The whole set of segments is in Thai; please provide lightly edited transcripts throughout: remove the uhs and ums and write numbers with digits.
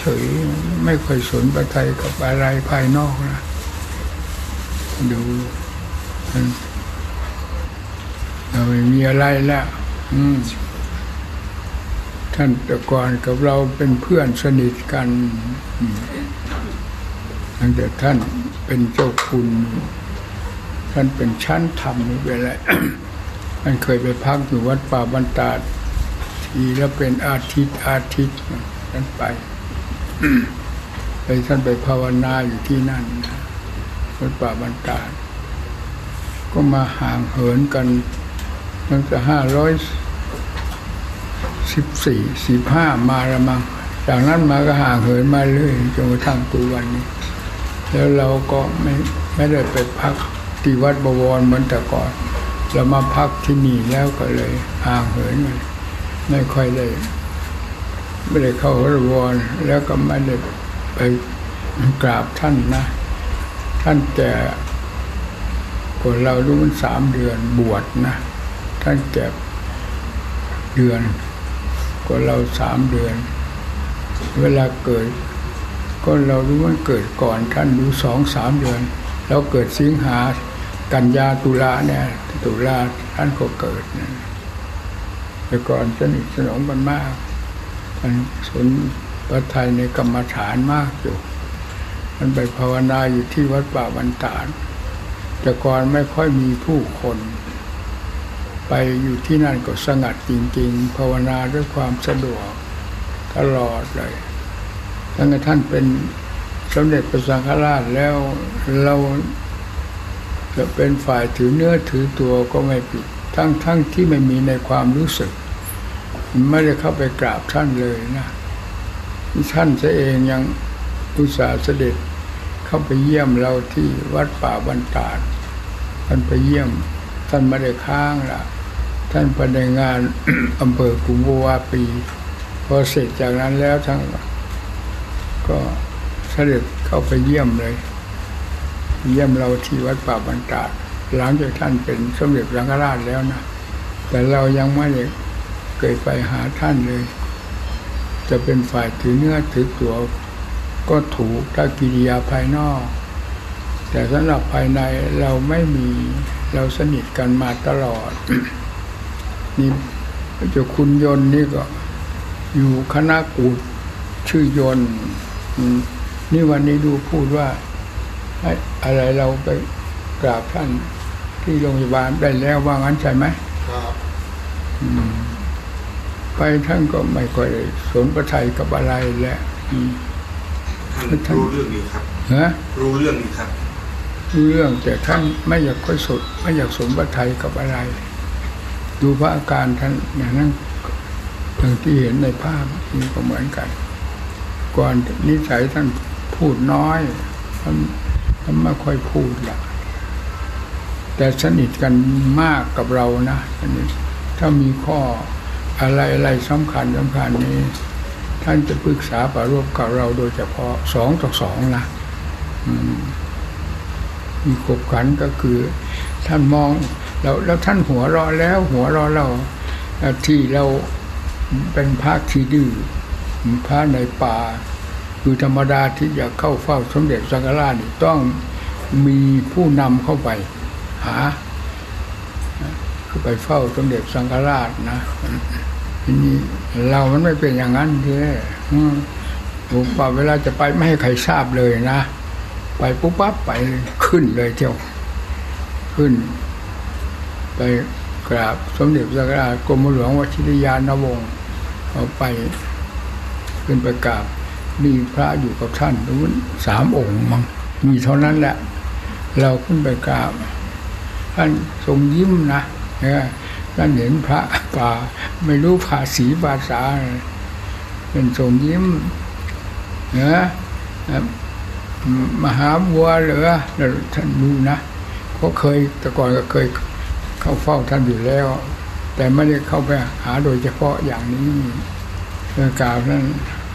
ฉยๆไม่ค่อยสนพระทัยกับอะไรภายนอกนะดูเราไม่มีอะไรแล้วท่านแต่ก่อนกับเราเป็นเพื่อนสนิทกันตั้งแต่ท่านเป็นเจ้าคุณท่านเป็นชั้นธรรมนี่เป็นไร ท่านเคยไปพักอยู่วัดป่าบรรดาทีแล้วเป็นอาทิตย์ท่านไป ท่านไปภาวนาอยู่ที่นั่นวัดป่าบรรดาก็มาห่างเหินกันตั้งแต่514-15มาละมั้งจากนั้นมาก็ห่างเหินมาเรื่อยจนกระทั่งตัววันนี้แล้วเราก็ไม่ได้ไปพักที่วัดบวรเหมือนแต่ก่อนเรามาพักที่นี่แล้วก็เลยห่างเหินกันไม่ค่อยได้เข้าวัดบวรแล้วก็ไม่ได้ไปกราบท่านนะท่านแก่กว่าเรารู้มัน3 เดือนบวชนะท่านแก่เดือนกว่าเรา3 เดือนเวลาเกิดก็เรารู้ว่าเกิดก่อนท่านอยู่2-3 เดือนเราเกิดสิงหากันยาตุลาเนี่ยตุลาท่านก็เกิดนะแต่ก่อนสนิทสนมกันมากท่านสนพระทัยในกรรมฐานมากอยู่ท่านไปภาวนาอยู่ที่วัดป่าบรรดาแต่ก่อนไม่ค่อยมีผู้คนไปอยู่ที่นั่นก็สงัดจริงๆภาวนาด้วยความสะดวกตลอดเลยตั้งแต่ท่านเป็นสมเด็จพระสังฆราชแล้วเราจะเป็นฝ่ายถือเนื้อถือตัวก็ไม่ผิดทั้งที่ไม่มีในความรู้สึกไม่ได้เข้าไปกราบท่านเลยนะท่านเองยังอุตส่าห์เสด็จเข้าไปเยี่ยมเราที่วัดป่าบรรดาท่านไปเยี่ยมท่านไม่ได้ค้างล่ะท่านไปในงาน อำเภอกุมภาวะปีพอเสร็จจากนั้นแล้วท่านก็เสด็จเข้าไปเยี่ยมเลยเยี่ยมเราที่วัดป่าบรรดาหลังจากท่านเป็นสมเด็จพระสังฆราชแล้วนะแต่เรายังไม่ได้เคยไปหาท่านเลยจะเป็นฝ่ายถือเนื้อถือตัวก็ถูกถ้ากิริยาภายนอกแต่สำหรับภายในเราไม่มีเราสนิทกันมาตลอด นี่เจ้าคุณยนต์นี่ก็อยู่คณะกูฏชื่อยนต์นี่วันนี้ดูพูดว่าอะไรเราไปกราบท่านที่โรงพยาบาลได้แล้วว่างั้นใช่ไหมครับไปท่านก็ไม่ค่อยสนพระทัยกับอะไรแหละท่านรู้เรื่องนี้ครับรู้เรื่องนี้ครับรู้เรื่องแต่ท่านไม่อยากค่อยสนไม่อยากสนพระทัยกับอะไรดูพระอาการท่านอย่างนั้นอย่างที่เห็นในภาพนี่ก็เหมือนกันก่อนนิสัยท่านพูดน้อยท่านไม่ค่อยพูดละแต่สนิทกันมากกับเรานะอันนี้ถ้ามีข้ออะไรสำคัญนี้ท่านจะปรึกษาปรารภกับเราโดยเฉพาะ2-2นะมีขบขันก็คือท่านมองแล้วท่านหัวเราะเราที่เราเป็นพระที่ดื้อพระในป่าคือธรรมดาที่อยากเข้าเฝ้าสมเด็จสังฆราชต้องมีผู้นำเข้าไปหาคือไปเฝ้าสมเด็จสังฆราชนะทีนี้เรามันไม่เป็นอย่างนั้นทีผมป่าเวลาจะไปไม่ให้ใครทราบเลยนะไปปุ๊บปั๊บไปขึ้นเลยเที่ยวขึ้นไปกราบสมเด็จสังฆราชกรมหลวงวชิรยานวงศ์เอาไปขึ้นไปกราบมีพระอยู่กับท่านนู้น3 องค์มั้งมีเท่านั้นแหละเราขึ้นไปกราบท่านทรงยิ้มนะท่านเห็นพระป่าไม่รู้ภาษาเป็นทรงยิ้มมหาบัวเหลือท่านรู้นะเขาเคยแต่ก่อนก็เคยเข้าเฝ้าท่านอยู่แล้วแต่ไม่ได้เข้าไปหาโดยเฉพาะอย่างนี้กราบนั้น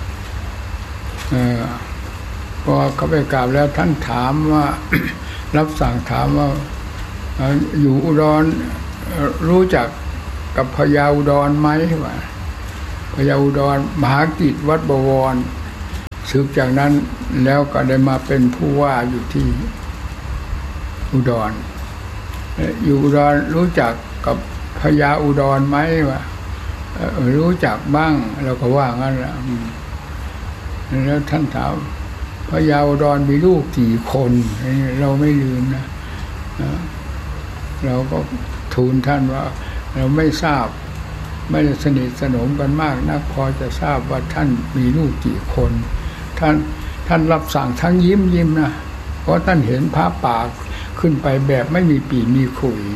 พอเขาไปกราบแล้วท่านถามว่า รับสั่งถามว่าอยู่อุดรรู้จักกับพญาอุดรไหมว่าพญาอุดรมหากิจวัดบวรศึกจากนั้นแล้วก็ได้มาเป็นผู้ว่าอยู่ที่อุดรอยู่อุดรรู้จักกับพญาอุดรไหมวะรู้จักบ้างเราก็ว่างั้นแหละแล้วท่านถามพญาอุดรมีลูกกี่คนเราไม่ลืมนะเราก็ทูลท่านว่าเราไม่ทราบไม่ได้สนิทสนมกันมากนักพอจะทราบว่าท่านมีลูกกี่คนท่านรับสั่งทั้งยิ้มนะเพราะท่านเห็นพระป่าขึ้นไปแบบไม่มีปีมีขุย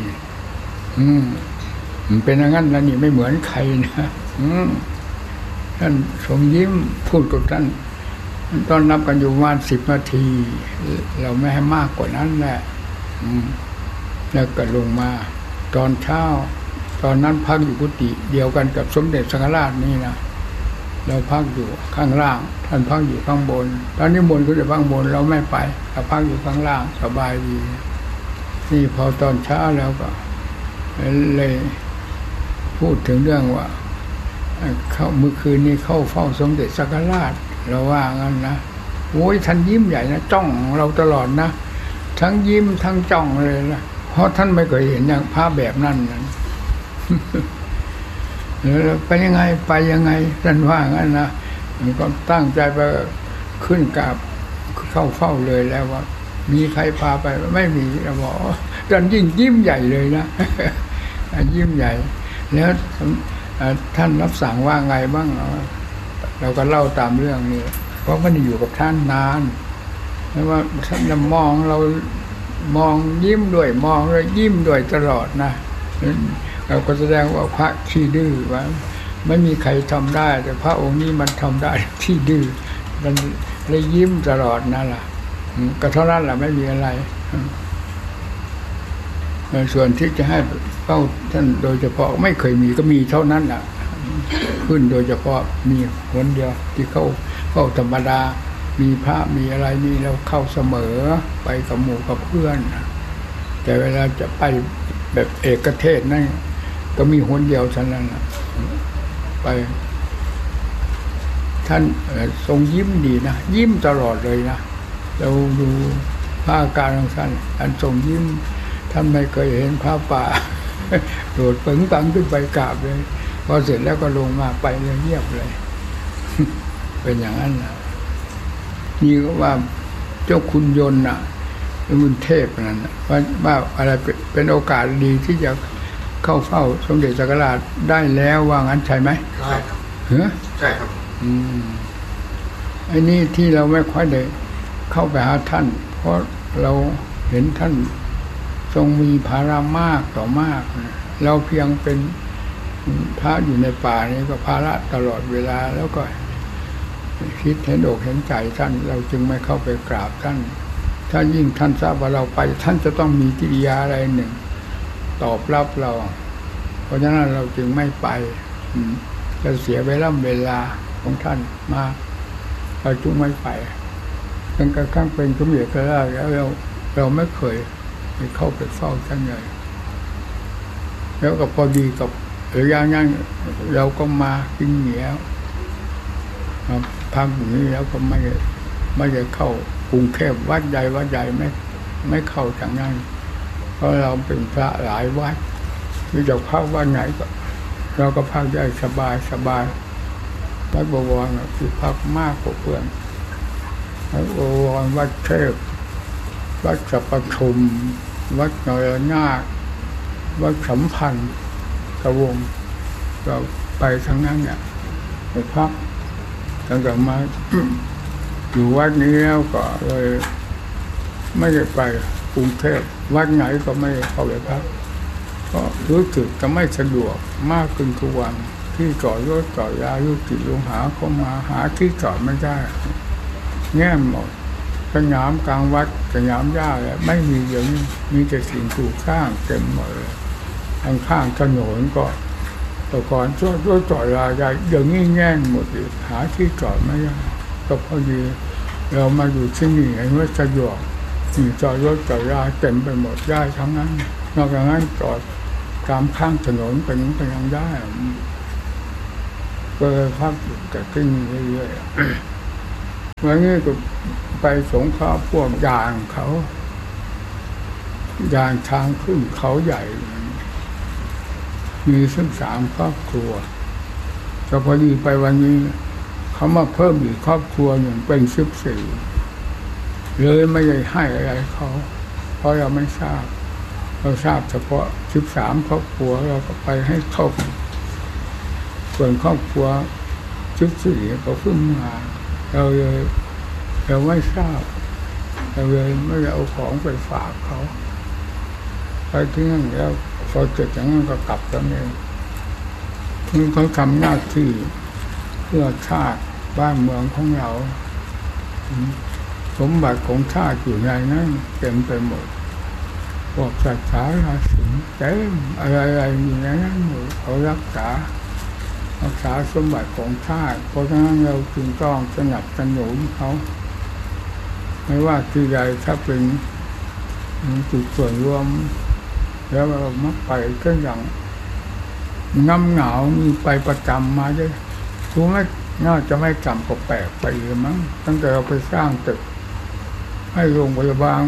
เป็นอย่างนั้นแล้วนี่ไม่เหมือนใครนะท่านทรงยิ้มพูดกับท่านตอนนับกันอยู่ประมาณ10 นาทีเราไม่ให้มากกว่านั้นแหละแล้วก็ลงมาตอนเช้าตอนนั้นพักอยู่กุฏิเดียวกันกับสมเด็จสังฆราชนี่นะเราพักอยู่ข้างล่างท่านพักอยู่ข้างบนตอนนี้บนก็จะพักบนเราไม่ไปเราพักอยู่ข้างล่างสบายดีนี่พอตอนเช้าแล้วก็เลยพูดถึงเรื่องว่าเข้าเมื่อคืนนี้เข้าเฝ้าสมเด็จสังฆราชเราว่างั้นนะโอ้ยท่านยิ้มใหญ่นะจ้องเราตลอดนะทั้งยิ้มทั้งจ้องเลยนะเพราะท่านไม่เคยเห็นอย่างภาพแบบนั้นนะแล้วไปยังไงท่านว่างั้นนะมันก็ตั้งใจไปขึ้นกราบเข้าเฝ้าเลยแล้วว่ามีใครพาไปไม่มีเราบอกท่านยิ่งยิ้มใหญ่เลยนะยิ้มใหญ่แล้วท่านรับสั่งว่าไงบ้างเราก็เล่าตามเรื่องนี้เพราะไม่ได้อยู่กับท่านนานแล้วว่าท่านจะมองเรามองยิ้มด้วยมองแล้วยิ้มด้วยตลอดนะเราก็แสดงว่าพระขี้ดื้อว่าไม่มีใครทำได้แต่พระองค์นี้มันทำได้ที่ดื้อมันเลยยิ้มตลอดนั่นแหละก็เท่านั้นแหละไม่มีอะไรส่วนที่จะให้เข้าท่านโดยเฉพาะไม่เคยมีก็มีเท่านั้นแหละขึ้นโดยเฉพาะมีคนเดียวที่เข้าธรรมดามีพระมีอะไรมีเราเข้าเสมอไปกับหมู่กับเพื่อนแต่เวลาจะไปแบบเอกเทศนั่นก็มีคนเดียวเท่านั้นไปท่านทรงยิ้มดีนะยิ้มตลอดเลยนะเราดูพระอาการของท่านอันทรงยิ้มท่านไม่เคยเห็นพระป่าโดดปึงปังขึ้นไปกราบเลยพอเสร็จแล้วก็ลงมาไปเลยเงียบเลยเป็นอย่างนั้นนะนี่ก็ว่าเจ้าคุณยนต์น่ะมุนเทพนั่นว่าอะไรเป็นโอกาสดีที่จะเข้าเฝ้าสมเด็จสังฆราชได้แล้วว่างั้นใช่ไหมใช่ครับใช่ครับไอ้นี่ที่เราไม่ค่อยได้เข้าไปหาท่านเพราะเราเห็นท่านทรงมีภาระมากต่อมากเราเพียงเป็นพระอยู่ในป่านี้ก็ภาระตลอดเวลาแล้วก็คิดเห็นอกเห็นใจท่านเราจึงไม่เข้าไปกราบท่านถ้ายิ่งท่านทราบว่าเราไปท่านจะต้องมีกิริยาอะไรหนึ่งตอบรับเราเพราะฉะนั้นเราจึงไม่ไปจะเสียเวลาของท่านมากเราจึงไม่ไปตั้งแต่ครั้งเป็นสมเด็จพระราชแล้วเราไม่เคยไปเข้าไปเฝ้าท่านเลยแล้วก็พอดีกับระยะนั้นเราก็มากินเหนียวพักอย่างนี้แล้วก็ไม่ได้เข้ากรุงเทพวัดใหญ่ไม่เข้าทางนั้นเพราะเราเป็นพระหลายวัดที่จะพักวัดไหนก็เราก็พักได้สบายวัดบวรคือพักมากกว่าเพื่อนวัดบวรวัดเทพวัดสัปทุมวัดนอยนาควัดสัมพันธ์กระวงเราไปทางนั้นเนี่ยไปพักตั้งแต่มาอยู่วัดนี้แล้วก็เลยไม่ได้ไปกรุงเทพวัดไหนก็ไม่เข้าไปพักก็รู้สึกจะไม่สะดวกมากขึ้นทุกวันที่จอดรถจอดยายุติลงหาเข้ามาหาที่จอดไม่ได้แง่หมดสนามกลางวัดสนามหญ้าเลยไม่มีอย่างนี้มีแต่สิ่งปลูกสร้างเต็มหมดเลยข้างถนนก็แต่ก่อนรถจอดยาอย่างนี้แง่หมดเลยหาที่จอดไม่ได้ก็พอดีเรามาอยู่ที่นี่เห็นว่าสะดวกที่จอดรถจอดยาเต็มไปหมดได้ทั้งนั้นนอกจากนั้นจอดตามข้างถนนเป็นยังได้ก็เลยพักอยู่แต่ที่นี่เรื่อยวันนี้ก็ไปสงเคราะห์พวกยางเขายางทางขึ้นเขาใหญ่มีซึ่ง3 ครอบครัวแต่พอดีไปวันนี้เขามาเพิ่มอีกครอบครัวหนึ่งเป็น14เลยไม่ได้ให้อะไรเขาเพราะเราไม่ทราบเราทราบเฉพาะ13 ครอบครัวเราก็ไปให้ครบส่วนครอบครัว14เขาเพิ่งมาเราไม่ทราบเราเลยไม่ได้เอาของไปฝากเขาไปที่นั่นแล้วพอเสร็จจากนั้นก็กลับกันเองเขาทำหน้าที่เพื่อชาติบ้านเมืองของเราสมบัติของชาติอยู่ในนั้นเต็มไปหมดพวกสัตว์สาราสิงเต็มอะไรอยู่ในนั้นหมดเขารักษาสมบัติของชาติเพราะฉะนั้นเราจึงต้องสนับสนุนเขาไม่ว่าที่ใดถ้าเป็นจุดส่วนรวมแล้วเรามักไปก็อย่างน้ำหนาวมีไปประจำมาด้วยรู้ไหมน่าจะไม่จำก็แปลกไปเลยมั้งตั้งแต่เราไปสร้างตึกให้โรงพยาบาล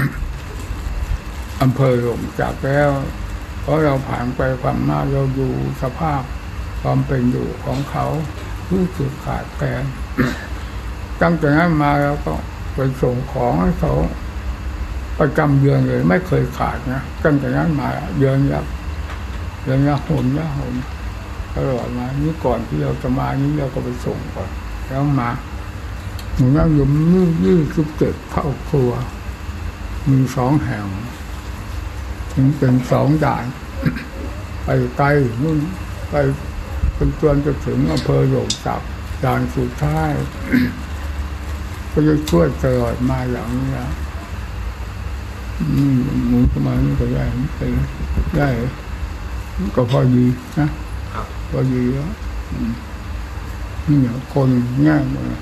อำเภอหลงจากแล้วเพราะเราผ่านไปความหน้าเราดูสภาพความเป็นอยู่ของเขารู้สึกขาดแคลน ตั้งแต่นั้นมาเราก็ไปส่งของให้เขาประจำเดือนเลยไม่เคยขาดนะตั้งแต่นั้นมาเดือนละหนตลอดมานี่ก่อนที่เราจะมานี้เราก็ไปส่งก่อนแล้วมาหนูนั่งอยู่27 ครอบครัวมี2 แห่งถึงเป็น2 ด่าน ไปไกลนู่นไปเป็นจนจะถึงอำเภอหลงจับด่านสุดท้าย ก็จะช่วยตลอดมาอย่างนี้นะหมูประมาณนี้ก็ได้ก็พอดีนะพอดีแล้วนี่คนง่ายหมดเลย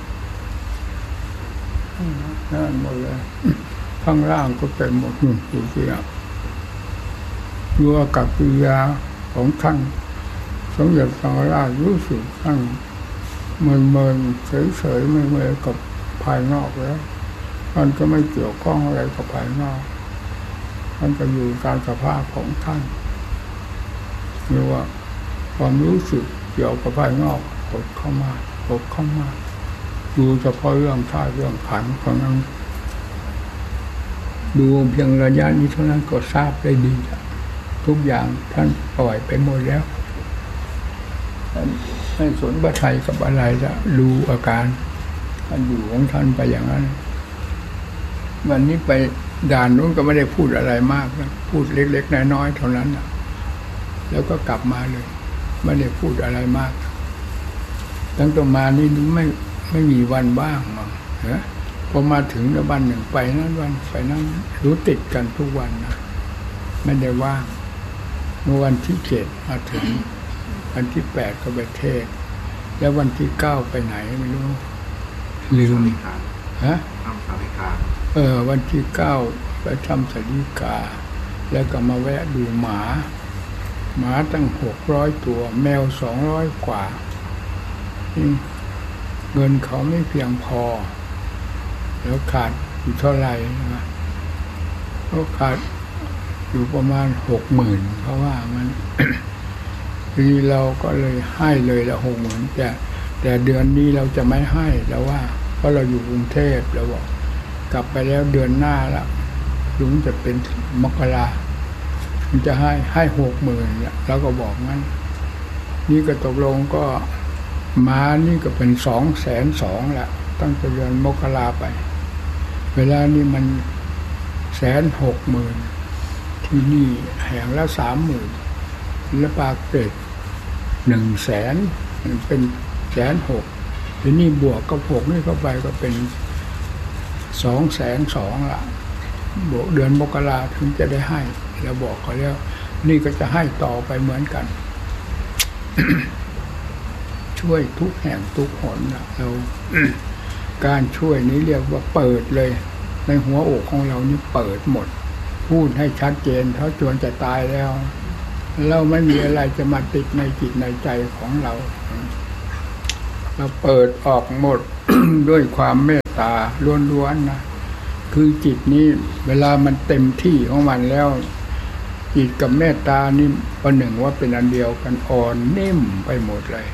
ข้างล่างก็เต็มหมดอยู่ที่อ่ะดูอากับกิริยาของท่านสมเด็จพระสังฆราชรู้สึกท่านเมินเฉยๆไม่เหมือนกับภายนอกแล้วท่านก็ไม่เกี่ยวข้องอะไรกับภายนอกท่านจะอยู่ตามสภาพของท่านหรือว่าความรู้สึกเกี่ยวกับภายนอกกดเข้ามาดูเฉพาะเรื่องธาตุเรื่องขันธ์ของนั้นดูเพียงระยะนี้เท่านั้นก็ทราบได้ดีทุกอย่างท่านปล่อยไปหมดแล้วไม่สนว่าไทยกับอะไรจะดูอาการท่านอยู่ของท่านไปอย่างนั้นวันนี้ไปด่านนู้นก็ไม่ได้พูดอะไรมากนะพูดเล็กๆน้อยๆเท่านั้นนะแล้วก็กลับมาเลยไม่ได้พูดอะไรมากตั้งแต่มานี่ไม่มีวันว่างมั้งพอมาถึงแล้ววันหนึ่งไปนั้นวันไปนั้นรู้ติดกันทุกวันนะไม่ได้ว่างเมื่อวันที่7มาถึงวันที่8ก็ไปเทศแล้ววันที่9ไปไหนไม่รู้ลืมทำสาริกาวันที่9ไปทำสาริกาแล้วก็มาแวะดูหมาตั้ง600 ตัวแมว200 กว่าเงินเขาไม่เพียงพอแล้วขาดอยู่เท่าไหร่นะก็ขาดอยู่ประมาณ 60,000เพราะว่ามัน ทีนี้เราก็เลยให้เลยละ 60,000แต่เดือนนี้เราจะไม่ให้แล้วว่าเพราะเราอยู่กรุงเทพแล้วบอกกลับไปแล้วเดือนหน้าละถึงจะเป็นมกรามันจะให้ 60,000เนี่ยแล้วก็บอกงั้นนี่ก็ตกลงก็มานี่ก็เป็น220,000ละตั้งแต่เดือนมกราไปเวลานี้มัน160,000ที่นี่แห่งละ 30,000และปากเกร็ด100,000มันเป็น160,000ทีนี้บวกกับ6นี่เข้าไปก็เป็น220,000ละบวกเดือนมกราถึงจะได้ให้แล้วบอกเขาแล้วนี่ก็จะให้ต่อไปเหมือนกัน ช่วยทุกแห่งทุกหนนะเรา การช่วยนี้เรียกว่าเปิดเลยในหัวอกของเรานี่เปิดหมดพูดให้ชัดเจนเท่าจวนจะตายแล้วเราไม่มีอะไรจะมาติดในจิตในใจของเราเราเปิดออกหมด ด้วยความเมตตาล้วนๆนะคือจิตนี้เวลามันเต็มที่ของมันแล้วจิตกับเมตตานี่ประหนึ่งว่าเป็นอันเดียวกันอ่อนนิ่มไปหมดเลย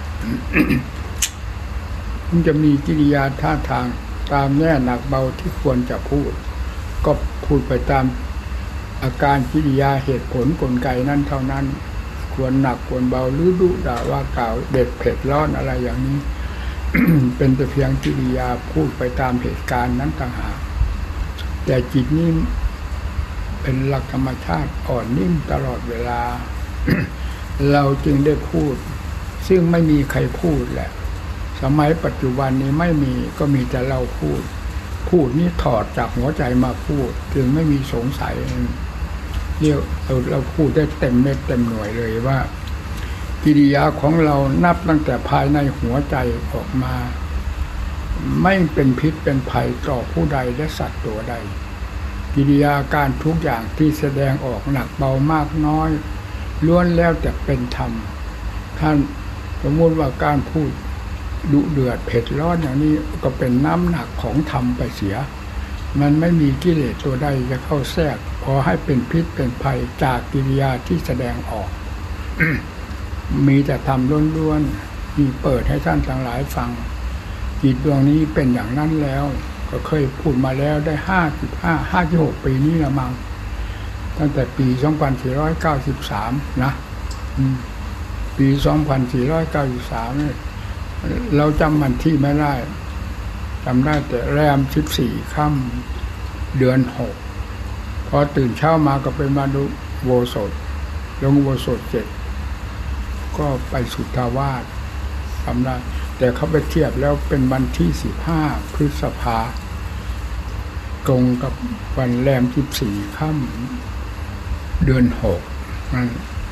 มันจะมีกิริยาท่าทางตามแง่หนักเบาที่ควรจะพูดก็พูดไปตามอาการกิริยาเหตุผลกลไกนั้นเท่านั้นควรหนักควรเบาหรือดุด่าว่ากล่าวเด็ดเผ็ดร้อนอะไรอย่างนี้ เป็นแต่เพียงกิริยาพูดไปตามเหตุการณ์นั้นต่างหากแต่จิตนี้เป็นหลักธรรมชาติอ่อนนิ่มตลอดเวลา เราจึงได้พูดซึ่งไม่มีใครพูดแหละสมัยปัจจุบันนี้ไม่มีก็มีแต่เราพูดนี่ถอดจากหัวใจมาพูดจึงไม่มีสงสัยเรียกเราพูดได้เต็มเม็ดเต็มหน่วยเลยว่ากิริยาของเรานับตั้งแต่ภายในหัวใจออกมาไม่เป็นพิษเป็นภัยต่อผู้ใดและสัตว์ตัวใดกิริยาการทุกอย่างที่แสดงออกหนักเบามากน้อยล้วนแล้วแต่เป็นธรรมท่านสมมติว่าการพูดดุเดือดเผ็ดร้อนอย่างนี้ก็เป็นน้ำหนักของธรรมไปเสียมันไม่มีกิเลสตัวใดจะเข้าแทรกพอให้เป็นพิษเป็นภัยจากกิริยาที่แสดงออก มีแต่ธรรมล้วนๆมีเปิดให้ท่านทั้งหลายฟังจิตดวงนี้เป็นอย่างนั้นแล้วก็เคยพูดมาแล้วได้56 ปีนี้ละมั้งตั้งแต่ปี2493นะปี2493เนี่ยเราจำวันที่ไม่ได้จำได้แต่แรม14ค่ำเดือน6พอตื่นเช้ามาก็ไปมาดูโบสถลงโบสถเสร็จก็ไปสุทธาวาสจำได้แต่เขาไปเทียบแล้วเป็นวันที่15พฤษภาตรงกับวันแรม14ค่ำเดือน6นั่น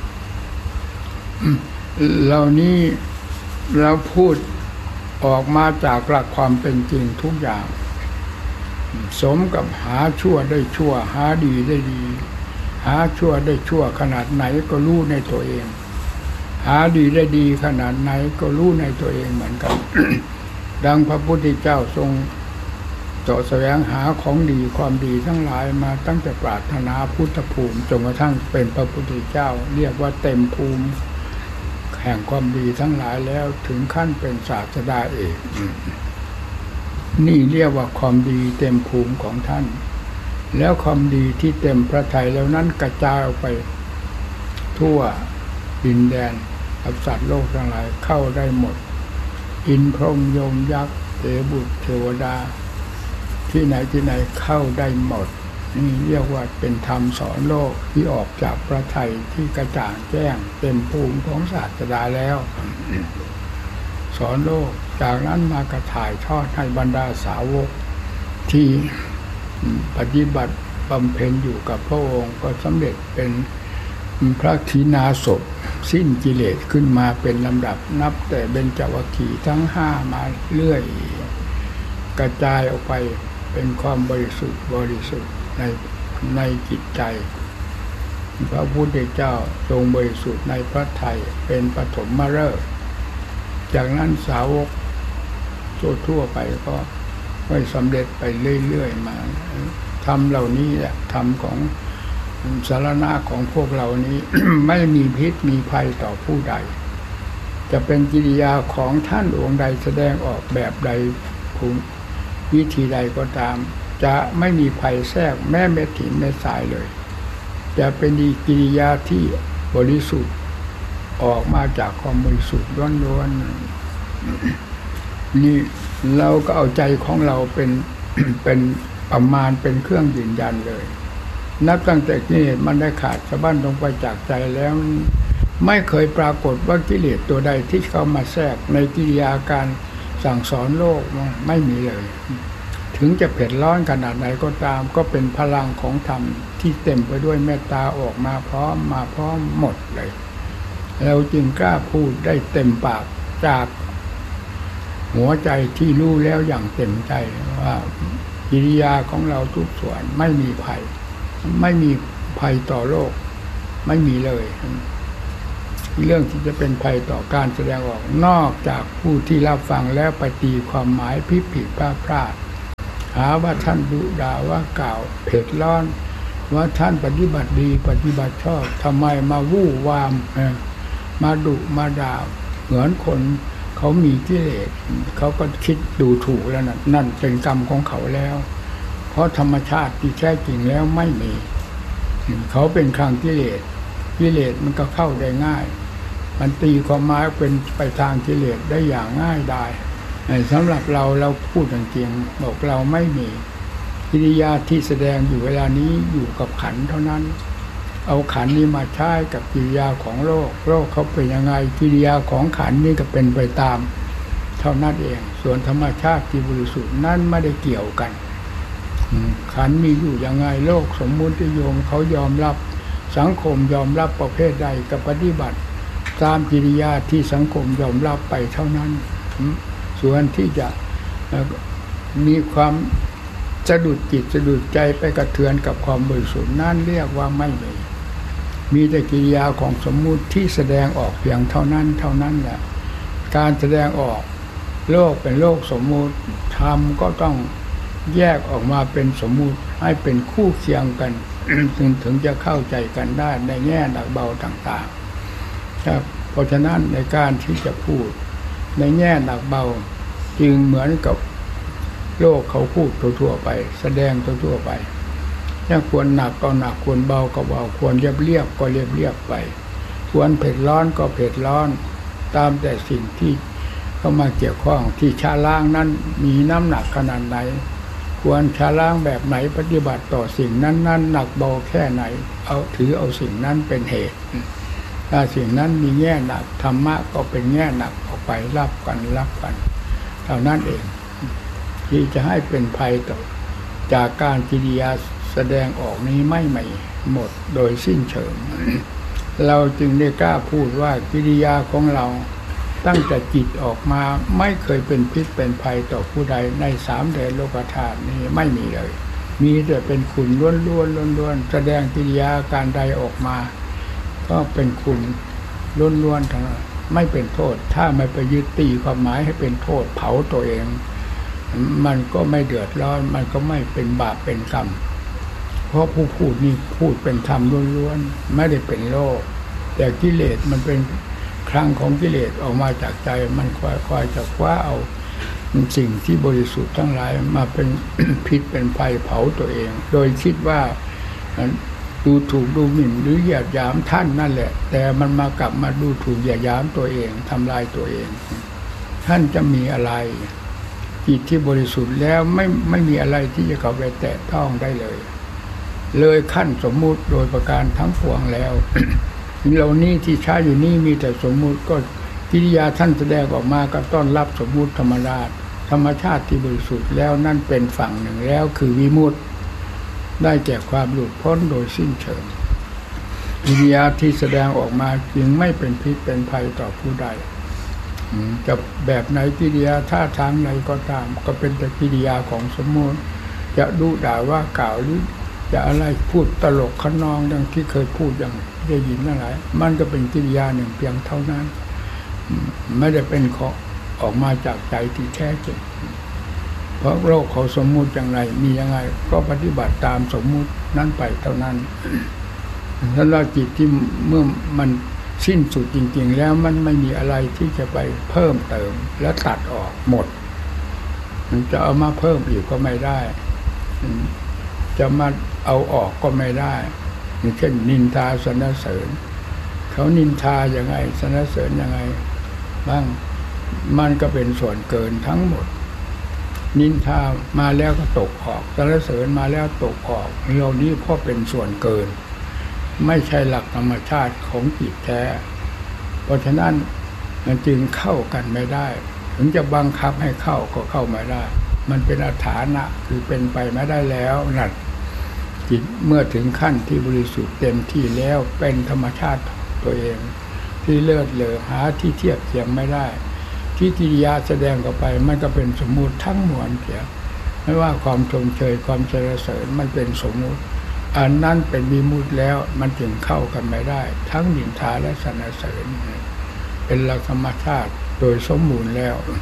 เหล่านี้เราพูดออกมาจากหลักความเป็นจริงทุกอย่างสมกับหาชั่วได้ชั่วหาดีได้ดีหาชั่วได้ชั่วขนาดไหนก็รู้ในตัวเองหาดีได้ดีขนาดไหนก็รู้ในตัวเองเหมือนกัน ดังพระพุทธเจ้าทรงเสาะแสวงหาของดีความดีทั้งหลายมาตั้งแต่ปรารถนาพุทธภูมิจนกระทั่งเป็นพระพุทธเจ้าเรียกว่าเต็มภูมิแห่งความดีทั้งหลายแล้วถึงขั้นเป็นศาสดาเอกนี่เรียกว่าความดีเต็มภูมิของท่านแล้วความดีที่เต็มพระทัยแล้วนั้นกระจายออกไปทั่วดินแดนสัตว์โลกทั้งหลายเข้าได้หมดอินทร์พรหมยมยักษ์เทวบุตรเทวดาที่ไหนที่ไหนเข้าได้หมดนี่เรียกว่าเป็นธรรมสอนโลกที่ออกจากพระทัยที่กระจ่างแจ้งเต็มภูมิของศาสดาแล้วสอนโลกจากนั้นมากระถ่ายทอดให้บรรดาสาวกที่ปฏิบัติบำเพ็ญอยู่กับพระองค์ก็สำเร็จเป็นพระขีณาสพสิ้นกิเลสขึ้นมาเป็นลำดับนับแต่เบญจวัคคีย์ทั้ง5มาเรื่อยกระจายออกไปเป็นความบริสุทธิ์ในจิตใจพระพุทธเจ้าทรงบริสุทธิ์ในพระทัยเป็นปฐมฤกษ์จากนั้นสาวกทั่วไปก็ไม่สำเร็จไปเรื่อยๆมาธรรมเหล่านี้แหละธรรมของสารณะของพวกเรานี้ ไม่มีพิษมีภัยต่อผู้ใดจะเป็นกิริยาของท่านองค์ใดแสดงออกแบบใดวิธีใดก็ตามจะไม่มีภัยแทรกแม้เม็ดหินเม็ดทรายเลยจะเป็นกิริยาที่บริสุทธิ์ออกมาจากความบริสุทธิ์ล้วนๆนี่เราก็เอาใจของเราเป็น เป็นประมาณเป็นเครื่องยืนยันเลยนับตั้งแต่นี้มันได้ขาดสะบั้นลงไปจากใจแล้วไม่เคยปรากฏว่ากิเลสตัวใดที่เข้ามาแทรกในกิริยาการสั่งสอนโลกไม่มีเลยถึงจะเผ็ดร้อนขนาดไหนก็ตามก็เป็นพลังของธรรมที่เต็มไปด้วยเมตตาออกมาพร้อมหมดเลยเราจึงกล้าพูดได้เต็มปากจากหัวใจที่รู้แล้วอย่างเต็มใจว่ากิริยาของเราทุกส่วนไม่มีภัยต่อโลกไม่มีเลยเรื่องที่จะเป็นภัยต่อการแสดงออกนอกจากผู้ที่รับฟังแล้วไปตีความหมายผิดพลาดหาว่าท่านดุด่าว่ากล่าวเผ็ดร้อนว่าท่านปฏิบัติดีปฏิบัติชอบทำไมมาวู่วามมาดุมาด่าเหมือนคนเขามีกิเลสเขาก็คิดดูถูกแล้วนั่นเป็นกรรมของเขาแล้วเพราะธรรมชาติที่แท้จริงแล้วไม่มีเขาเป็นข้างกิเลสมันก็เข้าได้ง่ายมันตีความหมายเป็นไปทางกิเลสได้อย่างง่ายได้สำหรับเราพูดจริงๆบอกเราไม่มีกิริยาที่แสดงอยู่เวลานี้อยู่กับขันธ์เท่านั้นเอาขันธ์นี้มาใช้กับกิริยาของโลกเขาเป็นยังไงกิริยาของขันธ์นี้ก็เป็นไปตามเท่านั้นเองส่วนธรรมชาติที่บริสุทธิ์นั้นไม่ได้เกี่ยวกันขันธ์มีอยู่ยังไงโลกสมมุตินิยมเขายอมรับสังคมยอมรับประเภทใดกับปฏิบัติตามกิริยาที่สังคมยอมรับไปเท่านั้นส่วนที่จะมีความสะดุดจิตสะดุดใจไปกระเทือนกับความบริสุทธิ์นั่นเรียกว่าไม่มีแต่กิริยาของสมมุติที่แสดงออกเพียงเท่านั้นแหละการแสดงออกโลกเป็นโลกสมมุติธรรมก็ต้องแยกออกมาเป็นสมมุติให้เป็นคู่เคียงกัน ถึงจะเข้าใจกันได้ในแง่หนักเบาต่างๆครับเพราะฉะนั้นในการที่จะพูดในแง่หนักเบาจึงเหมือนกับโลกเขาพูดทั่วไปแสดงทั่วไปถ้าควรหนักก็หนักควรเบาก็เบาควรเรียบก็เรียบไปควรเผ็ดร้อนก็เผ็ดร้อนตามแต่สิ่งที่เข้ามาเกี่ยวข้องที่ชาล้างนั้นมีน้ำหนักขนาดไหนควรชาล้างแบบไหนปฏิบัติต่อสิ่งนั้นหนักเบาแค่ไหนถือเอาสิ่งนั้นเป็นเหตุถ้าสิ่งนั้นมีแง่หนักธรรมะก็เป็นแง่หนักออกไปรับกันเท่านั้นเองที่จะให้เป็นภัยต่อจากการกิริยาแสดงออกนี้ไม่หมดโดยสิ้นเชิง เราจึงได้กล้าพูดว่ากิริยาของเราตั้งแต่จิตออกมาไม่เคยเป็นพิษเป็นภัยต่อผู้ใดในสามแดนโลกธาตุนี้ไม่มีเลยมีแต่เป็นคุณล้วนแสดงกิริยาการใดออกมาก็เป็นคุณล้วนทั้งนั้นไม่เป็นโทษถ้าไม่ไปยึดตีความหมายให้เป็นโทษเผาตัวเองมันก็ไม่เดือดร้อนมันก็ไม่เป็นบาปเป็นกรรมเพราะผู้พูดนี่พูดเป็นธรรมล้วนๆไม่ได้เป็นโลกแต่กิเลสมันเป็นครั้งของกิเลสออกมาจากใจมันคอยจะคว้าเอาสิ่งที่บริสุทธิ์ทั้งหลายมาเป็น พิษเป็นภัยเผาตัวเองโดยคิดว่าดูถูกดูหมิ่นหรือเหยียดหยามท่านนั่นแหละแต่มันมากลับมาดูถูกเหยียดหยามตัวเองทำลายตัวเองท่านจะมีอะไรจิตที่บริสุทธิ์แล้วไม่มีอะไรที่จะเข้าไปแตะต้องได้เลยขั้นสมมุติโดยประการทั้งปวงแล้ว เหล่านี้ที่ใช้อยู่นี่มีแต่สมมุติก็กิริยาท่านแสดงออกมาก็ต้อนรับสมมุติธรรมชาติที่บริสุทธิ์แล้วนั่นเป็นฝั่งหนึ่งแล้วคือวิมุตติได้แก่ความหลุดพ้นโดยสิ้นเชิงกิริยาที่แสดงออกมาจึงไม่เป็นพิษเป็นภัยต่อผู้ใดจะแบบไหนกิริยาท่าทางไหนก็ตามก็เป็นแต่กิริยาของสมมุติจะดุด่าว่ากล่าวหรือจะอะไรพูดตลกขนองดังที่เคยพูดอย่างได้ยินนั่นแหละมันก็เป็นกิริยาหนึ่งเพียงเท่านั้นไม่ได้เป็นของออกมาจากใจที่แท้จริงเพราะโลกเขาสมมุติอย่างไรมียังไงก็ปฏิบัติตามสมมุตินั้นไปเท่านั้นถ้าเราจิตที่เมื่อมันสิ้นสุดจริงๆแล้วมันไม่มีอะไรที่จะไปเพิ่มเติมและตัดออกหมดมันจะเอามาเพิ่มอีกก็ไม่ได้จะมาเอาออกก็ไม่ได้อย่างเช่นนินทาสรรเสริญเขานินทาอย่างไงสรรเสริญยังไงบ้างมันก็เป็นส่วนเกินทั้งหมดนินทามาแล้วก็ตกออกสรรเสริญมาแล้วตกออกเหล่านี้เพราะเป็นส่วนเกินไม่ใช่หลักธรรมชาติของจิตแท้เพราะฉะนั้นมันจึงเข้ากันไม่ได้ถึงจะบังคับให้เข้าก็เข้าไม่ได้มันเป็นอาถรรพ์คือเป็นไปไม่ได้แล้วนั่นจิตเมื่อถึงขั้นที่บริสุทธิ์เต็มที่แล้วเป็นธรรมชาติตัวเองที่เลิศเลอหาที่เทียบเทียมไม่ได้ที่กิริยาแสดงออกไปมันก็เป็นสมมุติทั้งมวลเสียไม่ว่าความชมเชยความสรรเสริญมันเป็นสมมุติอันนั้นเป็นวิมุตติแล้วมันจึงเข้ากันไม่ได้ทั้งนินทาและสรรเสริญเป็นหลักธรรมชาติโดยสมบูรณ์แล้ว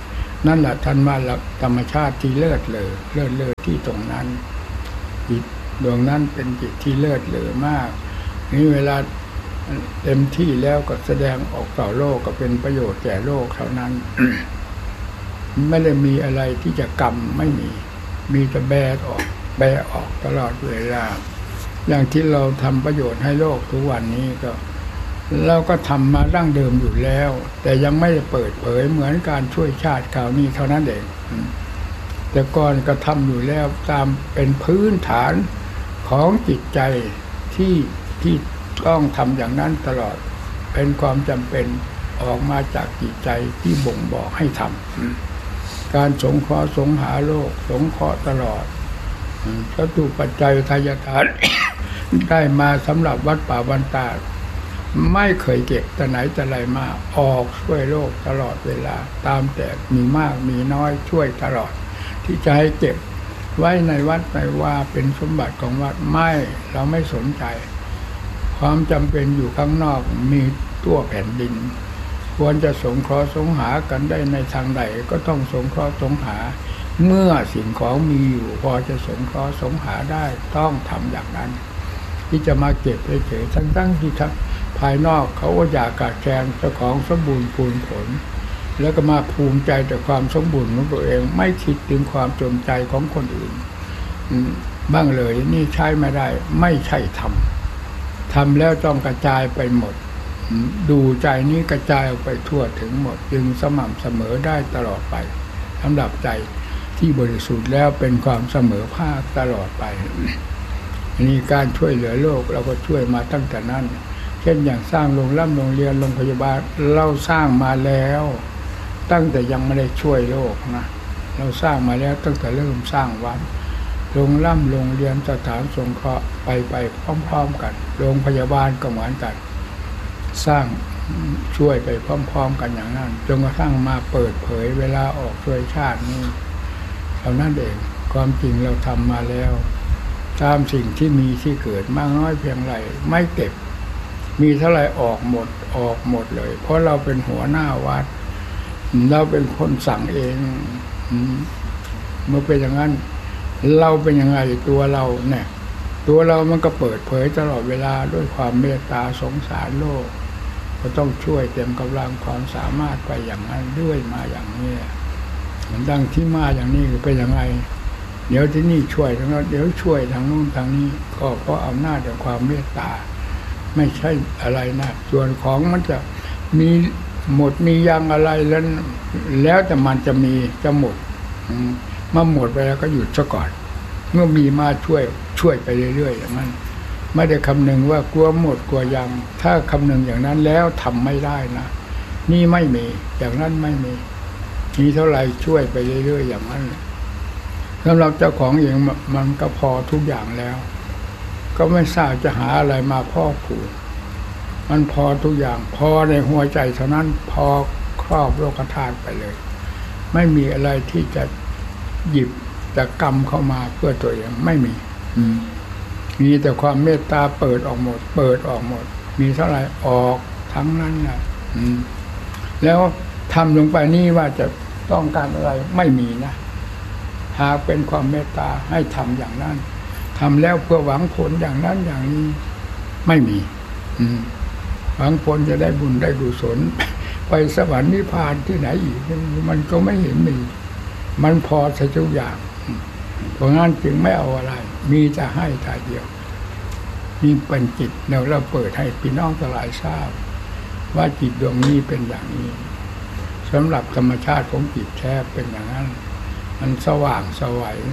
นั่นแหละท่านว่าธรรมชาติที่เลิศเลอที่ตรงนั้นจิตดวงนั้นเป็นจิตที่เลิศเลอมากนี่เวลาเต็มที่แล้วก็แสดงออกต่อโลกก็เป็นประโยชน์แก่โลกเท่านั้น ไม่ได้มีอะไรที่จะกรรมไม่มีแต่แบออกตลอดเวลาอย่างที่เราทำประโยชน์ให้โลกทุกวันนี้ก็เราก็ทำมาดั้งเดิมอยู่แล้วแต่ยังไม่ได้เปิดเผยเหมือนการช่วยชาติคราวนี้เท่านั้นเองแต่ก่อนก็ทำอยู่แล้วตามเป็นพื้นฐานของจิตใจที่ต้องทำอย่างนั้นตลอดเป็นความจำเป็นออกมาจากจิตใจที่บ่งบอกให้ทำการสงเคราะห์สงหาโลกสงเคราะห์ตลอดจตุปัจจัยทายทาน ได้มาสำหรับวัดป่าบ้านตาดไม่เคยเก็บแต่ไหนแต่ไรมาออกช่วยโลกตลอดเวลาตามแต่มีมากมีน้อยช่วยตลอดที่จะให้เก็บไว้ในวัดในว่าเป็นสมบัติของวัดไม่เราไม่สนใจความจำเป็นอยู่ข้างนอกมีทั่วแผ่นดินควรจะสงเคราะห์สงหากันได้ในทางใดก็ต้องสงเคราะห์สงหาเมื่อสิ่งของมีอยู่พอจะสงเคราะห์สงหาได้ต้องทำอย่างนั้นที่จะมาเก็บเฉยๆทั้งที่ภายนอกเขาก็อยากกัดแกงเจ้าของสมบูรณ์พูนผลแล้วก็มาภูมิใจแต่ความสมบูรณ์ของตัวเองไม่คิดถึงความจนใจของคนอื่นบ้างเลยนี่ใช้ไม่ได้ไม่ใช่ทำแล้วต้องกระจายไปหมดดูใจนี้กระจายออกไปทั่วถึงหมดจึงสม่ำเสมอได้ตลอดไปสำหรับใจที่บริสุทธิ์แล้วเป็นความเสมอภาคตลอดไปนี่การช่วยเหลือโลกเราก็ช่วยมาตั้งแต่นั้นเช่นอย่างสร้างโรงเรียนโรงพยาบาลเราสร้างมาแล้วตั้งแต่ยังไม่ได้ช่วยโลกนะเราสร้างมาแล้วตั้งแต่เริ่มสร้างวัดโรงเรียนสถานสงเคราะห์ไปพร้อมๆกันโรงพยาบาลก็เหมือนกันสร้างช่วยไปพร้อมๆกันอย่างนั้นจนกระทั่งมาเปิดเผยเวลาออกช่วยชาตินี้เท่านั้นเองความจริงเราทำมาแล้วตามสิ่งที่มีที่เกิดมากน้อยเพียงไรไม่เก็บมีเท่าไรออกหมดเลยเพราะเราเป็นหัวหน้าวัดเราเป็นคนสั่งเองเมื่อเป็นอย่างนั้นเราเป็นยังไงตัวเราเนี่ยตัวเรามันก็เปิดเผยตลอดเวลาด้วยความเมตตาสงสารโลกก็ต้องช่วยเต็มกำลังความสามารถไปอย่างนั้นเรื่อยมาอย่างนี้มันดังที่มาอย่างนี้เป็นยังไงเดี๋ยวที่นี่ช่วยทางนั้นเดี๋ยวช่วยทางนู้นทางนี้ก็เพราะอำนาจแห่งความเมตตาไม่ใช่อะไรนะส่วนของมันจะมีหมดมียังอะไรแล้วแต่มันจะมีจะหมดมาหมดไปแล้วก็หยุดซะก่อนเมื่อมีมาช่วยไปเรื่อยๆอย่างนั้นไม่ได้คำนึงว่ากลัวหมดกลัวยังถ้าคำนึงอย่างนั้นแล้วทำไม่ได้นะนี่ไม่มีอย่างนั้นไม่มีเท่าไหร่ช่วยไปเรื่อยๆอย่างนั้นสำหรับเจ้าของเองมันก็พอทุกอย่างแล้วก็ไม่ทราบจะหาอะไรมาพอกผูกมันพอทุกอย่างพอในหัวใจเท่านั้นพอครอบโลกธาตุไปเลยไม่มีอะไรที่จะหยิบจะกรรมเข้ามาเพื่อตัวเองไม่มีแต่ความเมตตาเปิดออกหมดมีเท่าไหร่ออกทั้งนั้นนะแล้วทำลงไปนี่ว่าจะต้องการอะไรไม่มีนะหากเป็นความเมตตาให้ทำอย่างนั้นทำแล้วเพื่อหวังผลอย่างนั้นอย่างนี้ไม่มีหวังผลจะได้บุญได้กุศลไปสวรรค์นิพพานที่ไหนอีกมันก็ไม่เห็นมีมันพอทุกอย่างเพราะงั้นจึงไม่เอาอะไรมีจะให้แต่เดียวนี่เป็นจิตเราเปิดให้พี่น้องทั้งหลายทราบว่าจิตดวงนี้เป็นอย่างนี้สำหรับธรรมชาติของจิตแท้เป็นอย่างนั้นมันสว่างสวัย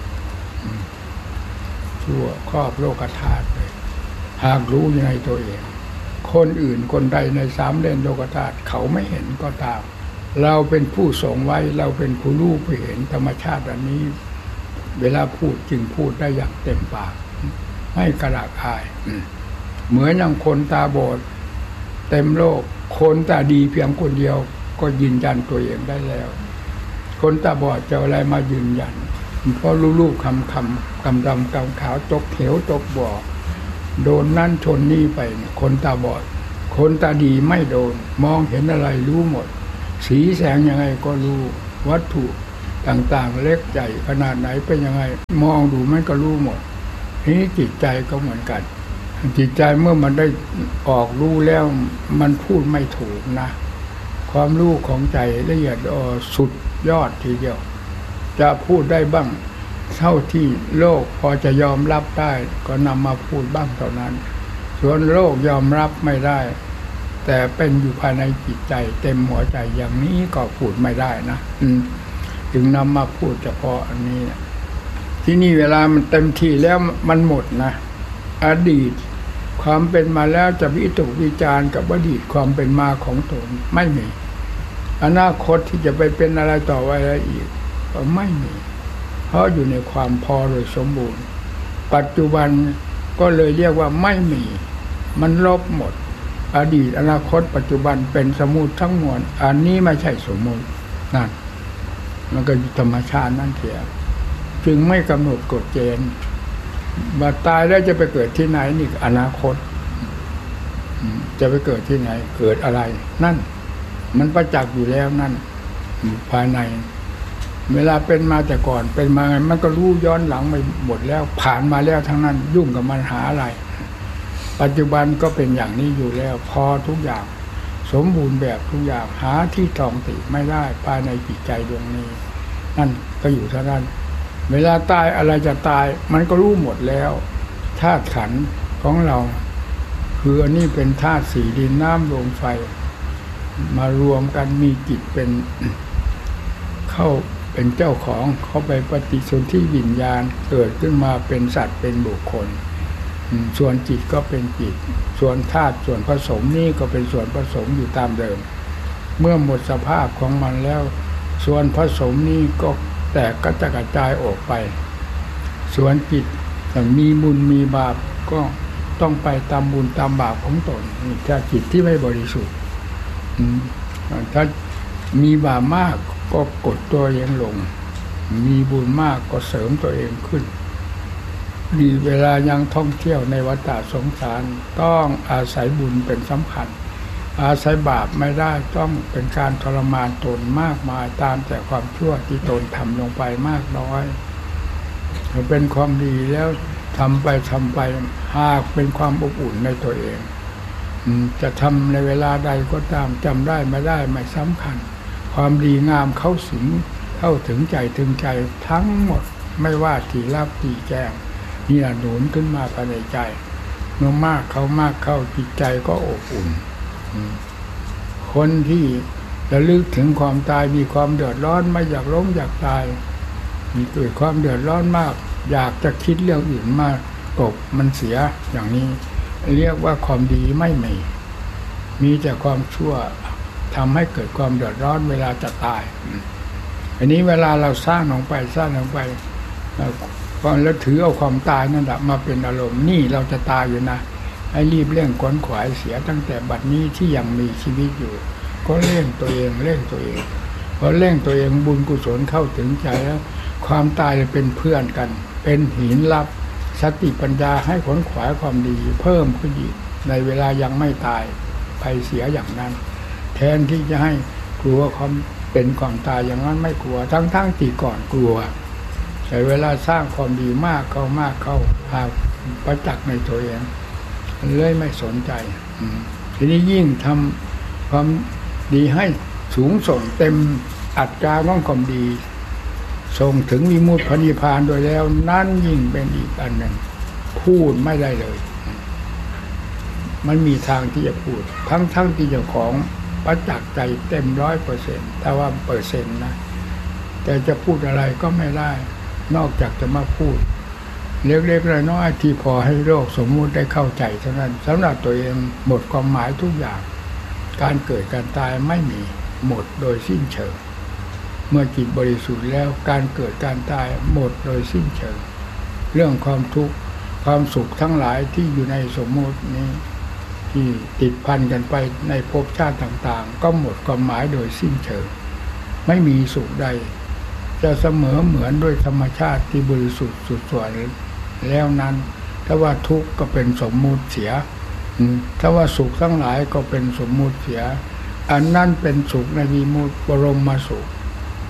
ทั่วครอบโลกธาตุเลยหากรู้ยังไงตัวเองคนอื่นคนใดในสามแดนโลกธาตุเขาไม่เห็นก็ตามเราเป็นผู้ทรงไว้เราเป็นผู้รู้ผู้เห็นธรรมชาติอันนี้เวลาพูดจึงพูดได้อย่างเต็มปากไม่กระดากอายเหมือนอย่างคนตาบอดเต็มโลกคนตาดีเพียงคนเดียวก็ยืนยันตัวเองได้แล้วคนตาบอดจะอะไรมายืนยันเพราะรูปคำดำคำขาวตกเหวตกบ่อโดนนั่นชนนี่ไปคนตาบอดคนตาดีไม่โดนมองเห็นอะไรรู้หมดสีแสงยังไงก็รู้วัตถุต่างๆเล็กใหญ่ขนาดไหนเป็นยังไงมองดูมันก็รู้หมดทีนี้จิตใจก็เหมือนกันจิตใจเมื่อมันได้ออกรู้แล้วมันพูดไม่ถูกนะความรู้ของใจละเอียดสุดยอดทีเดียวจะพูดได้บ้างเท่าที่โลกพอจะยอมรับได้ก็นำมาพูดบ้างเท่านั้นส่วนโลกยอมรับไม่ได้แต่เป็นอยู่ภายในจิตใจเต็มหัวใจอย่างนี้ก็พูดไม่ได้นะจึงนำมาพูดเฉพาะอันนี้ที่นี่เวลามันเต็มที่แล้วมันหมดนะอดีตความเป็นมาแล้วจะวิตกวิจารณ์กับอดีตความเป็นมาของตนไม่มีอนาคตที่จะไปเป็นอะไรต่อไปอะไรอีกก็ไม่มีเพราะอยู่ในความพอโดยสมบูรณ์ปัจจุบันก็เลยเรียกว่าไม่มีมันลบหมดอดีตอนาคตปัจจุบันเป็นสมมุติทั้งมวลอันนี้ไม่ใช่สมมุตินั่นมันก็อยู่ธรรมชาตินั่นเสียจึงไม่กำหนดกฎเกณฑ์ว่าตายแล้วจะไปเกิดที่ไหนนี่อนาคตจะไปเกิดที่ไหนเกิดอะไรนั่นมันประจักษ์อยู่แล้วนั่นภายในเวลาเป็นมาแต่ก่อนเป็นมาไงมันก็รู้ย้อนหลังไปหมดแล้วผ่านมาแล้วทั้งนั้นยุ่งกับมันหาอะไรปัจจุบันก็เป็นอย่างนี้อยู่แล้วพอทุกอย่างสมบูรณ์แบบทุกอย่างหาที่ตองติไม่ได้ภายในจิตใจดวงนี้นั่นก็อยู่เท่านั้นเวลาตายอะไรจะตายมันก็รู้หมดแล้วธาตุขันธ์ของเราคืออันนี้เป็นธาตุสี่ดินน้ำลมไฟมารวมกันมีจิตเป็นเข้าเป็นเจ้าของเข้าไปปฏิสนธิวิญญาณเกิดขึ้นมาเป็นสัตว์เป็นบุคคลส่วนจิตก็เป็นจิตส่วนธาตุส่วนผสมนี่ก็เป็นส่วนผสมอยู่ตามเดิมเมื่อหมดสภาพของมันแล้วส่วนผสมนี่ก็แตกก็จะกระจายออกไปส่วนจิตมีบุญมีบาปก็ต้องไปตามบุญตามบาปของตนถ้าจิตที่ไม่บริสุทธิ์ถ้ามีบาปมากก็กดตัวเองลงมีบุญมากก็เสริมตัวเองขึ้นดีเวลายังท่องเที่ยวในวัฏสงสารต้องอาศัยบุญเป็นสำคัญอาศัยบาปไม่ได้ต้องเป็นการทรมานตนมากมายตามแต่ความชั่วที่ตนทำลงไปมากน้อยเป็นความดีแล้วทำไปหากเป็นความอบอุ่นในตัวเองจะทำในเวลาใดก็ตามจำได้ไม่ได้ไม่สำคัญความดีงามเข้าถึงใจถึงใจทั้งหมดไม่ว่าที่ลับที่แจ้งนี่หนุนขึ้นมาภายในใจเมื่อมากเข้าจิตใจก็อบอุ่นคนที่ระลึกถึงความตายมีความเดือดร้อนไม่อยากล้มอยากตายมีเกิดความเดือดร้อนมากอยากจะคิดเรื่องอื่นมากตกมันเสียอย่างนี้เรียกว่าความดีไม่มีแต่ความชั่วทำให้เกิดความเดือดร้อนเวลาจะตายอันนี้เวลาเราสร้างลงไปก็แล้วถือเอาความตายนั่นแหละมาเป็นอารมณ์นี่เราจะตายอยู่นะให้รีบเร่งขวนขวายเสียตั้งแต่บัดนี้ที่ยังมีชีวิตอยู่ก็เร่งตัวเองพอเร่งตัวเองบุญกุศลเข้าถึงใจแล้วความตายเป็นเพื่อนกันเป็นหินลับสติปัญญาให้ขวนขวายความดีเพิ่มขึ้นอีกในเวลายังไม่ตายไปเสียอย่างนั้นแทนที่จะให้กลัวความเป็นความตายอย่างนั้นไม่กลัวทั้งที่ก่อนกลัวแต่เวลาสร้างความดีมากเข้าหากประจักษ์ในตัวเองเลยไม่สนใจทีนี้ยิ่งทำความดีให้สูงส่งเต็มอัตราของความดีส่งถึงวิมุตติพระนิพพานโดยแล้วนั่นยิ่งเป็นอีกอันหนึ่งพูดไม่ได้เลยมันมีทางที่จะพูดทั้งที่เจ้าของประจักษ์ใจเต็ม 100% ถ้าว่าเปอร์เซ็นต์นะแต่จะพูดอะไรก็ไม่ได้นอกจากจะมาพูดเล็กๆน้อยๆที่พอให้โลกสมมุติได้เข้าใจเท่านั้นสำหรับตัวเองหมดความหมายทุกอย่างการเกิดการตายไม่มีหมดโดยสิ้นเชิงเมื่อจิตบริสุทธิ์แล้วการเกิดการตายหมดโดยสิ้นเชิงเรื่องความทุกข์ความสุขทั้งหลายที่อยู่ในสมมุตินี้ที่ติดพันกันไปในภพชาติต่างๆก็หมดความหมายโดยสิ้นเชิงไม่มีสุขใดจะเสมอเหมือนด้วยธรรมชาติที่บริสุทธิ์สุดส่วนแล้วนั้นถ้าว่าทุกข์ก็เป็นสมมุติเสียถ้าว่าสุขทั้งหลายก็เป็นสมมุติเสียอันนั้นเป็นสุขในวิมุตติบรมสุขพ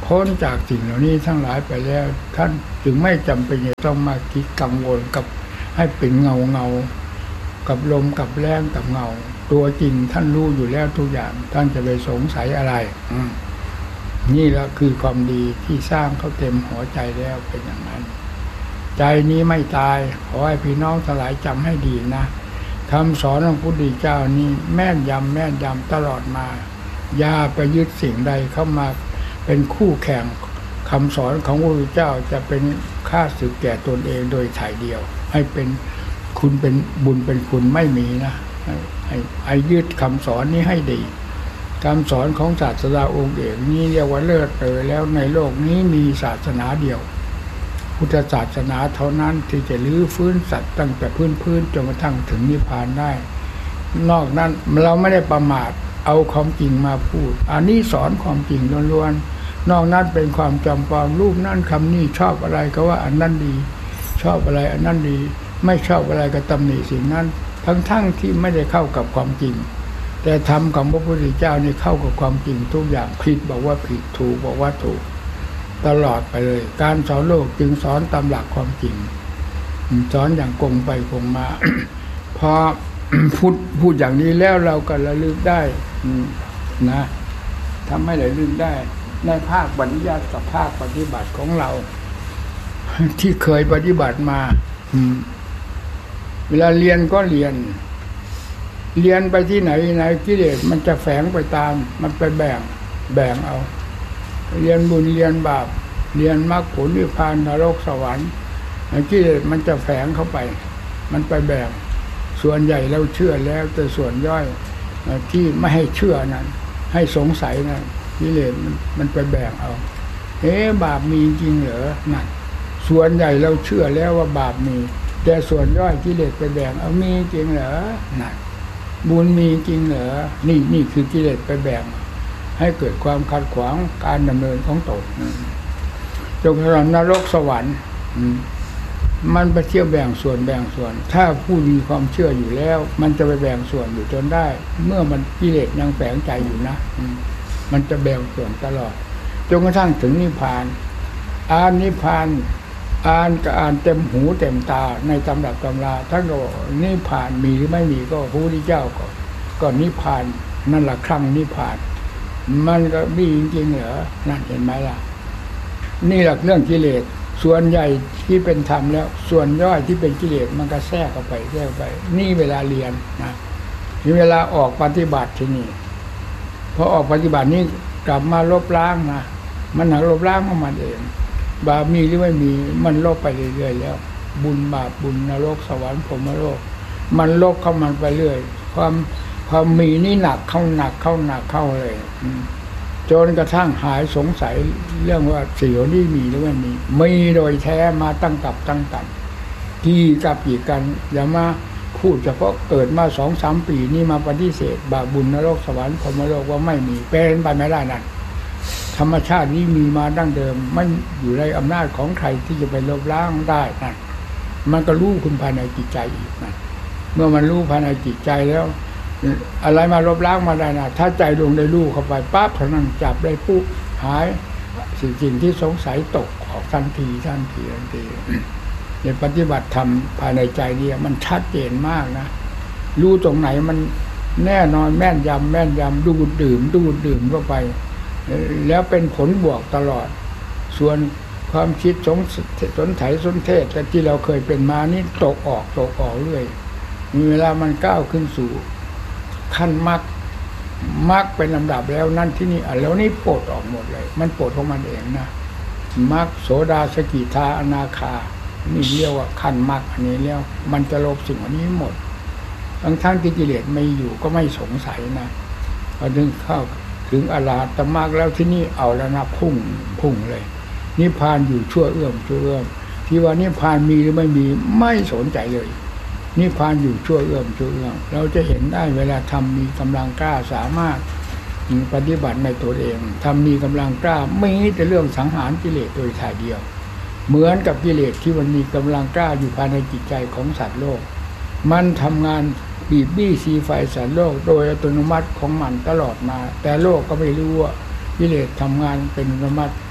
พ้นจากสิ่งเหล่านี้ทั้งหลายไปแล้วท่านจึงไม่จำเป็นจะต้องมาคิดกังวลกับให้เป็นเงากับลมกับแรงกับเงาตัวจริงท่านรู้อยู่แล้วทุกอย่างท่านจะไปสงสัยอะไรนี่แหละคือความดีที่สร้างเขาเต็มหัวใจแล้วเป็นอย่างนั้นใจนี้ไม่ตายขอให้พี่น้องทั้งหลายจำให้ดีนะคำสอนของพระพุทธเจ้านี้แม่นยำตลอดมาอย่าไปยึดสิ่งใดเข้ามาเป็นคู่แข่งคำสอนของพระพุทธเจ้าจะเป็นค่าศึกแก่ตนเองโดยถ่ายเดียวให้เป็นคุณเป็นบุญเป็นคุณไม่มีนะให้ยึดคำสอนนี้ให้ดีคำสอนของศาสดาองค์เอกนี้เรียกว่าเลิศเลยแล้วในโลกนี้มีศาสนาเดียวพุทธศาสนาเท่านั้นที่จะลื้อฟื้นสัตว์ตั้งแต่พื้นจนกระทั่งถึงนิพพานได้นอกนั้นเราไม่ได้ประมาทเอาความจริงมาพูดอันนี้สอนความจริงล้วนๆนอกนั้นเป็นความจำปลอมรูปนั้นคำนี้ชอบอะไรก็ว่าอันนั้นดีชอบอะไรอันนั้นดีไม่ชอบอะไรก็ตำหนิสิ่งนั้นทั้งที่ไม่ได้เข้ากับความจริงแต่ธรรมของพระพุทธเจ้านี่เข้ากับความจริงทุกอย่างผิดบอกว่าผิดถูกบอกว่าถูกตลอดไปเลยการสอนโลกจึงสอนตามหลักความจริงสอนอย่างกงไปกงมา พอพูดอย่างนี้แล้วเราก็ระลึกได้นะทำให้ระลึกได้ในภาคปฏิบัติกับภาคปฏิบัติของเราที่เคยปฏิบัติมาเวลาเรียนก็เรียนไปที่ไหนกิเลสมันจะแฝงไปตามมันไปแบ่งเอาเรียนบุญเรียนบาปเรียนมรรคผลนิพพานนรกสวรรค์กิเลสมันจะแฝงเข้าไปมันไปแบ่งส่วนใหญ่เราเชื่อแล้วแต่ส่วนย่อยที่ไม่ให้เชื่อนั้นให้สงสัยนั้นกิเลสมันไปแบ่งเอาบาปมีจริงเหรอนั่นส่วนใหญ่เราเชื่อแล้วว่าบาปมีแต่ส่วนย่อยกิเลสไปแบ่งเอามีจริงเหรอนั่นบุญมีจริงเหรอนี่คือกิเลสไปแบ่งให้เกิดความขัดขวางการดำเนินของตนจงกระนั้นนรกสวรรค์มันไปเที่ยวแบ่งส่วนถ้าผู้มีความเชื่ออยู่แล้วมันจะไปแบ่งส่วนอยู่จนได้เมื่อมันกิเลสยังแฝงใจอยู่นะมันจะแบ่งส่วนตลอดจนกระทั่งถึงนิพพานนิพพานอ่านเต็มหูเต็มตาในตำรับตำราท่านก็บอกนิพพานมีหรือไม่มีก็พระพุทธเจ้าก็นิพพานนั่นแหละครั้งนิพพานมันก็มีจริงๆเหรอนั่นเห็นไหมล่ะนี่แหละเรื่องกิเลสส่วนใหญ่ที่เป็นธรรมแล้วส่วนย่อยที่เป็นกิเลสมันก็แทรกเข้าไปนี่เวลาเรียนนะนี่เวลาออกปฏิบัติที่นี่พอออกปฏิบัตินี้กลับมาลบล้างนะมันหนักลบล้างของมันเองบาปมีหรือไม่มีมันลบไปเรื่อยๆแล้วบุญบาปบุญนรกสวรรค์พรหมโลกมันลบเข้ามันไปเรื่อยความมีนี่หนักเข้าเลยจนกระทั่งหายสงสัยเรื่องว่าสิ่งนี้มีหรือไม่มีโดยแท้มาตั้งกับกี่กับกี่กันอย่ามาพูดเฉพาะเกิดมา 2-3 ปีนี่มาปฏิเสธบาปบุญนรกสวรรค์พรหมโลกว่าไม่มีเป็นไปไม่ได้นั่นธรรมชาตินี้มีมาดั้งเดิมไม่อยู่ในอำนาจของใครที่จะไปลบล้างได้นั่นมันก็รู้คุณภายในจิตใจอีกนั่นเมื่อมันรู้ภายในจิตใจแล้วอะไรมาลบล้างมาได้นะถ้าใจลงได้รู้เข้าไปปั๊บเท่านั้นจับได้ปุ๊บหายสิ่งที่สงสัยตกออกทันทีในปฏิบัติธรรมภายในใจเนี่ยมันชัดเจนมากนะรู้ตรงไหนมันแน่นอนแม่นยำดูดดื่มเข้าไปแล้วเป็นผลบวกตลอดส่วนความคิดสนเทศแต่ที่เราเคยเป็นมานี่ตกออกเรื่อยมีเวลามันก้าวขึ้นสู่ขั้นมรรคเป็นลำดับแล้วนั่นที่นี่แล้วนี่ปลดออกหมดเลยมันปลดของมันเองนะมรรคโสดาสกิทาอนาคานี่เรียกว่าขั้นมรรคอันนี้แล้วมันจะลบสิ่งอันนี้หมดทั้งที่กิเลสไม่อยู่ก็ไม่สงสัยนะพอเข้าถึงอรหัตมรรคแล้วที่นี่เอาแล้วนะพุ่งเลยนิพพานอยู่ชั่วเอื้อมที่ว่านิพพานมีหรือไม่มีไม่สนใจเลยนิพพานอยู่ชั่วเอื้อมเราจะเห็นได้เวลาทำมีกำลังกล้าสามารถปฏิบัติในตัวเองทำมีกำลังกล้าไม่แต่เรื่องสังหารกิเลสโดยถ่ายเดียวเหมือนกับกิเลสที่มันมีกำลังกล้าอยู่ภายในจิตใจของสัตว์โลกมันทำงานบีบบี้ซีไฟสัตว์โลกโดยอัตโนมัติของมันตลอดมาแต่โลกก็ไม่รู้ว่ากิเลสทำงานเป็นอัตโนมัติ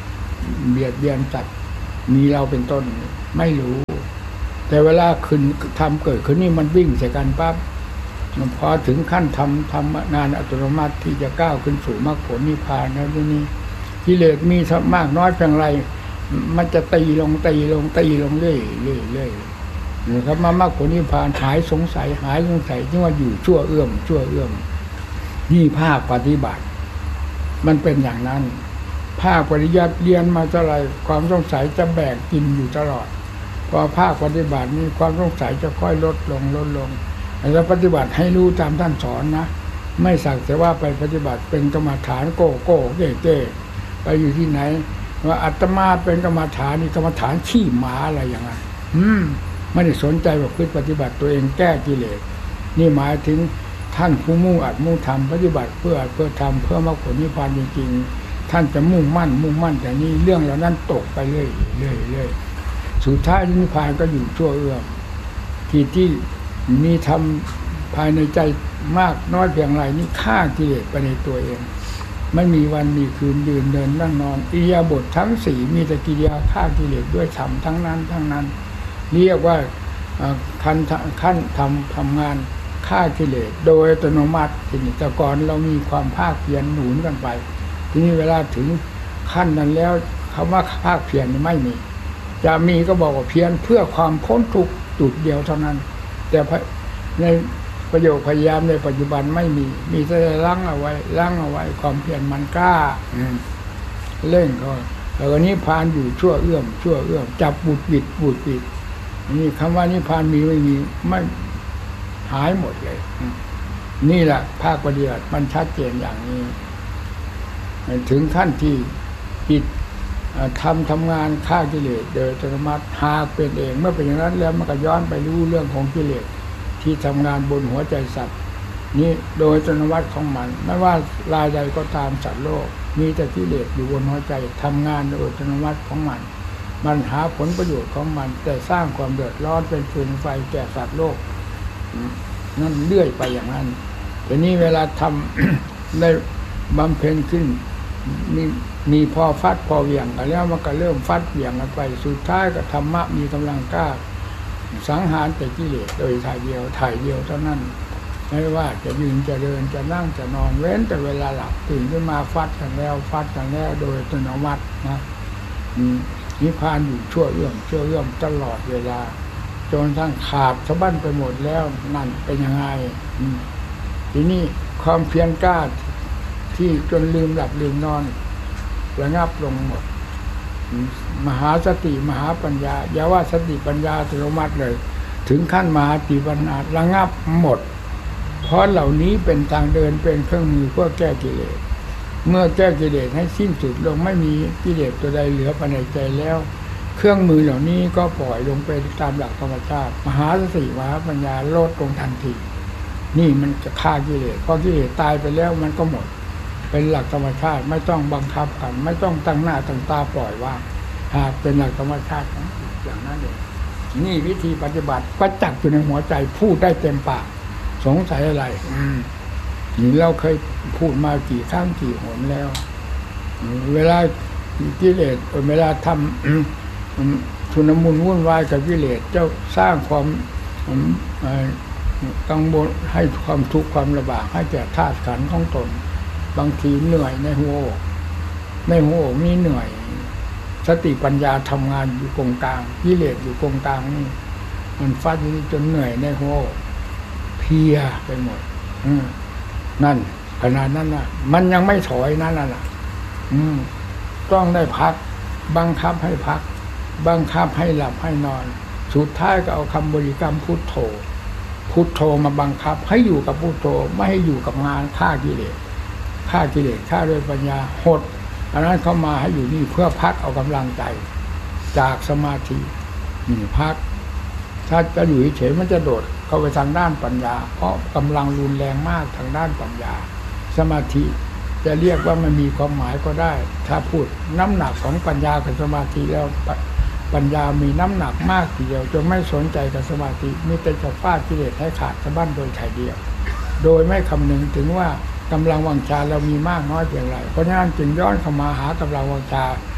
เบียดเบียนสัตว์มีเราเป็นต้นไม่รู้แต่เวลาขึ้นทำเกิดขึ้นนี่มันวิ่งใส่กันปั๊บพอถึงขั้นทำงานอัตโนมัติที่จะก้าวขึ้นสู่มรรคผลนิพพานแล้วทีนี้กิเลสมีมากน้อยเพียงไรมันจะตีลงเรื่อยนะครับมามรรคผลนิพพานหายสงสัยที่ว่าอยู่ชั่วเอื้อมนี่ภาคปฏิบัติมันเป็นอย่างนั้นภาคปริยัติเรียนมาเท่าไรความสงสัยจะแบกกินอยู่ตลอดพอภาคปฏิบัตินี้ความสงสัยจะค่อยลดลงแล้วปฏิบัติให้รู้ตามท่านสอนนะไม่สักแต่ว่าไปปฏิบัติเป็นกรรมฐานโก้เก้ไปอยู่ที่ไหนว่าอาตมาเป็นกรรมฐานนี่กรรมฐานขี้หมาอะไรอย่างนั้นไม่ได้สนใจว่าปฏิบัติตัวเองแก้กิเลสนี่หมายถึงท่านผู้มุ่งอัดมุ่งทำปฏิบัติเพื่อทำเพื่อมรรคผลนิพพานจริงๆท่านจะมุ่งมั่นแต่นี้เรื่องเหล่านั้นตกไปเรื่อยสุดท้ายนิพพานก็อยู่ชั่วเอื้อมที่มีทำภายในใจมากน้อยเพียงไรนี่ฆ่ากิเลสไปในตัวเองไม่มีวันมีคืนยืนเดินนั่งนอนอิริยาบถทั้งสี่มีแต่กิริยาฆ่ากิเลสด้วยธรรมทั้งนั้นเรียกว่าขั้นทำงานฆ่ากิเลสโดยอัตโนมัติทีนี้แต่ก่อนเรามีความภาคเพียรหนุนกันไปทีนี้เวลาถึงขั้นนั้นแล้วคำว่าภาคเพียรไม่มีจะมีก็บอกว่าเพียรเพื่อความพ้นทุกข์จุดเดียวเท่านั้นแต่ในประโยคพยายามในปัจจุบันไม่มีแต่ล้างเอาไว้ความเพียรมันกล้าเร่งก็แล้วก็นิพพานอยู่ชั่วเอื้อมจับบุดบิดนี่คำว่านิพพานมีไม่มีไม่หายหมดเลยนี่แหละภาคปฏิบัติมันชัดเจนอย่างนี้ถึงขั้นที่จิตทำงานฆ่ากิเลสโดยอัตโนมัติหากเป็นเองเมื่อเป็นอย่างนั้นแล้วมันก็ย้อนไปรู้เรื่องของกิเลสที่ทำงานบนหัวใจสัตว์นี่โดยอัตโนมัติของมันไม่ว่ารายใดก็ตามสัตว์โลกมีแต่กิเลสอยู่บนหัวใจทำงานโดยอัตโนมัติของมันหาผลประโยชน์ของมันแต่สร้างความเดือดร้อนเป็นฟืนไฟแก่สัตว์โลกนั่นเลื่อยไปอย่างนั้นแต่นี้เวลาทำ ได้บำเพ็ญขึ้นมีพอฟัดพอเหวี่ยงกันแล้วมันก็เริ่มฟัดเหวี่ยงกันไปสุดท้ายก็ธรรมะมีกำลังกล้าสังหารแต่กิเลสโดยถ่ายเดียวเท่านั้นไม่ว่าจะยืนจะเดินจะนั่งจะนอนเว้นแต่เวลาหลับตื่นขึ้นมาฟัดกันแล้วโดยอัตโนมัตินะนิพพานอยู่ชั่วเอื้อมตลอดเวลาจนทั้งขาดสะบั้นไปหมดแล้วนั่นเป็นยังไงทีนี้ความเพียรกล้าที่จนลืมหลับลืมนอนระงับลงหมดมหาสติมหาปัญญาอย่าว่าสติปัญญาอัตโนมัติเลยถึงขั้นมหาสติปัญญาระงับหมดเพราะเหล่านี้เป็นทางเดินเป็นเครื่องมือเพื่อแก้กิเลสเมื่อแก้กิเลสให้สิ้นสุดลงไม่มีกิเลสตัวใดเหลือภายในใจแล้วเครื่องมือเหล่านี้ก็ปล่อยลงไปตามหลักธรรมชาติมหาสติมหาปัญญาลดลงทันทีนี่มันจะฆ่ากิเลสพอกิเลสตายไปแล้วมันก็หมดเป็นหลักธรรมชาติไม่ต้องบังคับกันไม่ต้องตั้งหน้าตั้งตาปล่อยว่างหากเป็นหลักธรรมชาติของจิตอย่างนั้นเองนี่วิธีปฏิบัติประจักษ์อยู่ในหัวใจพูดได้เต็มปากสงสัยอะไรนี่เราเคยพูดมากี่ครั้งกี่หนแล้วเวลากิเลสเวลาทำชุนมุนวุ่นวายกับกิเลสเจ้าสร้างความกังวลให้ความทุกข์ความลำบากให้แก่ธาตุขันธ์ของตนบางทีเหนื่อยในหัวอกนี่เหนื่อยสติปัญญาทำงานอยู่ตรงกลางกิเลสอยู่ตรงกลางนี่มันฟาดจนเหนื่อยในหัวอกเพลียไปหมดนั่นขนาดนั้นน่ะมันยังไม่ถอยนั่นน่ะต้องได้พักบังคับให้พักบังคับให้หลับให้นอนสุดท้ายก็เอาคำบริกรรมพุทโธมาบังคับให้อยู่กับพุทโธไม่ให้อยู่กับงานฆ่ากิเลสฆ่าด้วยปัญญาหดอันนั้นเข้ามาให้อยู่นี่เพื่อพักเอากำลังใจจากสมาธิพักถ้าจะอยู่เฉยมันจะโดดเข้าไปทางด้านปัญญาเพราะกำลังรุนแรงมากทางด้านปัญญาสมาธิจะเรียกว่ามันมีความหมายก็ได้ถ้าพูดน้ำหนักของปัญญากับสมาธิแล้วปัญญามีน้ำหนักมากทีเดียวจนไม่สนใจกับสมาธิมีแต่จะฟาดกิเลสให้ขาดสะบั้นโดยถ่ายเดียวโดยไม่คำนึงถึงว่ากำลังวังชาเรามีมากน้อยเพียงไรเพราะฉะนั้นจึงย้อนเข้ามาหากำลังวังชา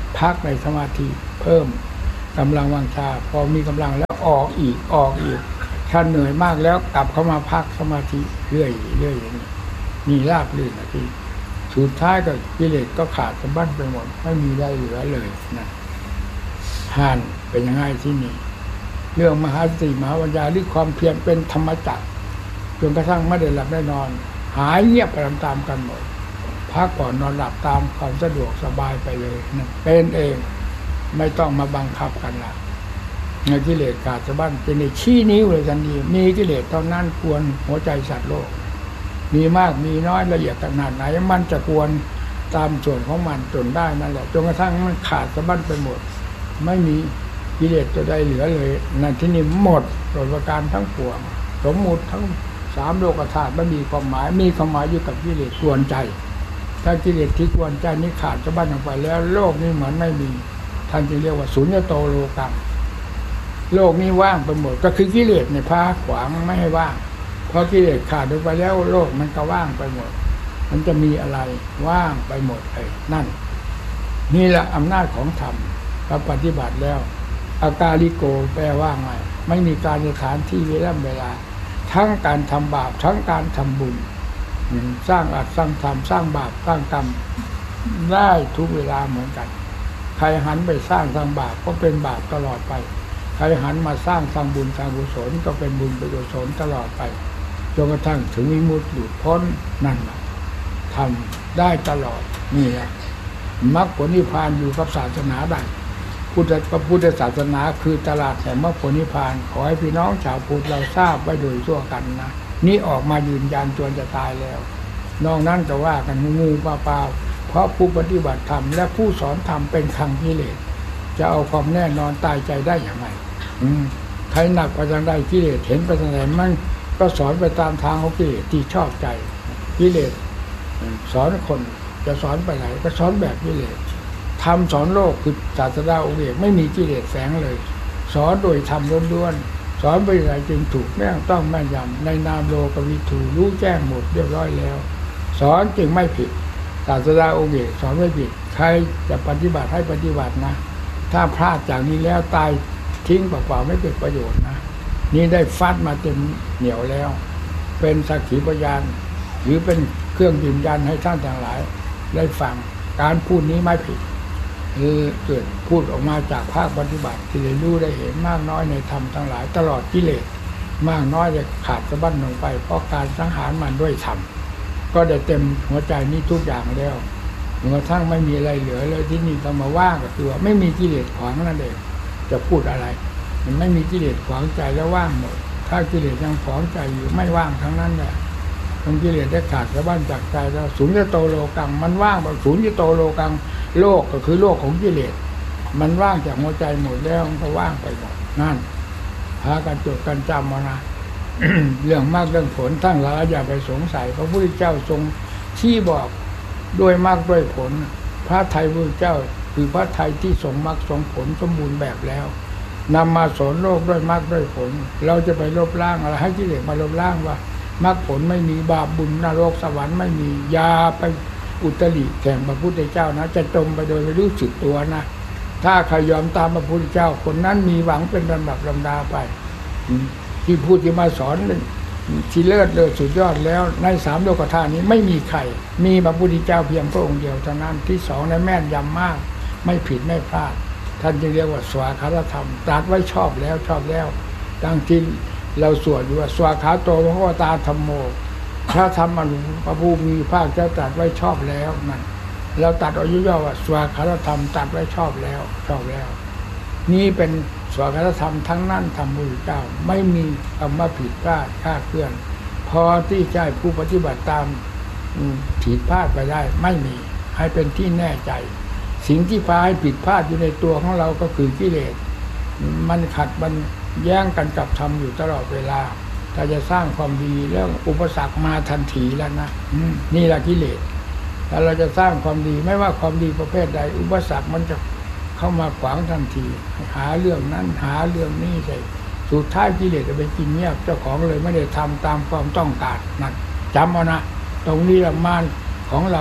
พักในสมาธิเพิ่มกำลังวังชาพอมีกำลังแล้วออกอีกถ้าเหนื่อยมากแล้วกลับเข้ามาพักสมาธิเรื่อยอย่างนี้นี่ราบรื่นนะที่สุดท้ายก็กิเลสก็ขาดสะบั้นไปหมดไม่มีได้เหลือเลยนะห่านเป็นยังไงที่นี่เรื่องมหาสติมหาปัญญาหรือความเพียรเป็นธรรมจักรจนกระทั่งไม่ได้หลับได้นอนหายเงียบไปตามกันหมดพักผ่อนนอนหลับตามความสะดวกสบายไปเลยนะเป็นเองไม่ต้องมาบังคับกันละในกิเลสขาดสะบั้นเป็นในชี้นิ้วเลยทันทีมีกิเลสเท่านั้นกวนหัวใจสัตว์โลกมีมากมีน้อยละเอียดขนาดไหนมันจะกวนตามส่วนของมันจนได้นั่นแหละจนกระทั่งมันขาดสะบั้นไปหมดไม่มีกิเลสตัวใดเหลือเลยนั่นที่นี่หมดโดยประการทั้งปวงสมมุติทั้งสามโลกธาตุไม่มีความหมายมีความหมายอยู่กับกิเลสกวนใจถ้ากิเลสที่กวนใจนี้ขาดสะบั้นออกไปแล้วโลกนี้เหมือนไม่มีท่านจึงเรียกว่าสุญญโตโลกังโลกนี้ว่างไปหมดก็คือกิเลสในพาขวางไม่ให้ว่างพอกิเลสขาดออกไปแล้วโลกมันก็ว่างไปหมดมันจะมีอะไรว่างไปหมดเลยนั่นนี่แหละอำนาจของธรรมถ้าปฏิบัติแล้วอากาลิโกแปลว่าไงไม่มีการสถานที่เวลาทั้งการทำบาปทั้งการทำบุญสร้างอัตสร้างธรรมสร้างบาปสร้างกรรมได้ทุกเวลาเหมือนกันใครหันไปสร้างทางบาปก็เป็นบาปตลอดไปใครหันมาสร้างทางบุญทางกุศลก็เป็นบุญเป็นกุศลตลอดไปจนกระทั่งถึงวิมุตติหลุดพ้นนั่นแหละทำได้ตลอดนี่แหละมรรคผลนิพพานอยู่กับศาสนาใดพระพุทธศาสนาคือตลาดแห่งมรรคผลนิพพานขอให้พี่น้องชาวพุทธเราทราบไว้โดยทั่วกันนะนี่ออกมายืนยันจนจะตายแล้วนอกนั้นก็ว่ากันงูปลาเพราะผู้ปฏิบัติธรรมและผู้สอนธรรมเป็นขังกิเลสจะเอาความแน่นอนตายใจได้อย่างไรใครหนักไปทางใดกิเลสเห็นไปทางไหนมันก็สอนไปตามทางของกิเลสที่ชอบใจกิเลสสอนคนจะสอนไปไหนก็สอนแบบกิเลสธรรมสอนโลกคือศาสดาองค์เอกไม่มีกิเลสแฝงเลยสอนโดยธรรมล้วนๆสอนไปไหนจึงถูกแม่ต้องแม่นยำในนามโลกวิถูรู้แจ้งหมดเรียบร้อยแล้วสอนจึงไม่ผิดศาสดาองค์เอกสอนไม่ผิดใครจะปฏิบัติให้ปฏิบัตินะถ้าพลาดจากนี้แล้วตายทิ้งเปล่าๆไม่เกิดประโยชน์นะนี่ได้ฟัดมาเต็มเหนียวแล้วเป็นสักขีพยานหรือเป็นเครื่องยืนยันให้ท่านทั้งหลายได้ฟังการพูดนี้ไม่ผิดเกิดพูดออกมาจากภาคปฏิบัติที่ได้รู้ได้เห็นมากน้อยในธรรมทั้งหลายตลอดกิเลสมากน้อยจะขาดสะบั้นลงไปเพราะการสังหารมันด้วยธรรมก็ได้เต็มหัวใจนี้ทุกอย่างแล้วจนกระทั่งไม่มีอะไรเหลือเลยที่นี่ต้องมาว่างก็คือไม่มีกิเลสขวางนั่นเองจะพูดอะไรมันไม่มีกิเลสขวางใจแล้วว่างหมดถ้ากิเลสยังขวางใจอยู่ไม่ว่างทั้งนั้นแหละทั้งกิเลสได้ขาดสะบั้นจากใจแล้วสุญญโตโลกังมันว่างแบบสุญญโตโลกังโลกก็คือโลกของกิเลสมันว่างจากหัวใจหมดแล้วมันก็ว่างไปหมดนั่นพากันจดกันจำมานะ เรื่องมากเรื่องผลทั้งหลายอย่าไปสงสัยพระพุทธเจ้าทรงชี้บอกด้วยมากด้วยผลพระทัยพระพุทธเจ้าคือพระทัยที่ทรงมรรคทรงผลสมบูรณ์แบบแล้วนำมาสอนโลกด้วยมรรคด้วยผลเราจะไปลบล้างอะไรให้กิเลสมาลบล้างว่ามรรคผลไม่มีบาปบุญนรกสวรรค์ไม่มียาไปอุตริแข่งพระพุทธเจ้านะจะจมไปโดยไม่รู้สึกตัวนะถ้าใครยอมตามพระพุทธเจ้าคนนั้นมีหวังเป็นลำดับลำดาไปที่พูดที่มาสอนที่เลิศสุดยอดแล้วในสามโลกธาตุนี้ไม่มีใครมีพระพุทธเจ้าเพียงพระองค์เดียวเท่านั้นที่สองในแม่นยำมากไม่ผิดไม่พลาดท่านจึงเรียกว่าสวาคาธรรมตรัสไว้ชอบแล้วดังที่เราสวดอยู่ว่าสวาคาโตพระวตาธัมโมพระธรรมอันพระผู้มีภาคเจ้าตรัสไว้ชอบแล้วนั่นเราตัดเอาย่อๆว่าสวาคาธรรมตรัสไว้ชอบแล้วนี่เป็นสวาคาธรรมทั้งนั้นธรรมพระพุทธเจ้าไม่มีคำว่าผิดพลาดคลาดเคลื่อนพอที่จะให้ผู้ปฏิบัติตามผิดพลาดไปได้ไม่มีให้เป็นที่แน่ใจสิ่งที่พาให้ผิดพลาดอยู่ในตัวของเราก็คือกิเลสมันขัดมันแย้งกันกับธรรมอยู่ตลอดเวลาถ้าจะสร้างความดีแล้วอุปสรรคมาทันทีแล้วนะนี่แหละกิเลสถ้าเราจะสร้างความดีไม่ว่าความดีประเภทใดอุปสรรคมันจะเข้ามาขวางทันทีหาเรื่องนั้นหาเรื่องนี้ใส่สุดท้ายกิเลสจะไปกินเงียบเจ้าของเลยไม่ได้ทำตามความต้องการนั่นจำเอานะตรงนี้ละมานของเรา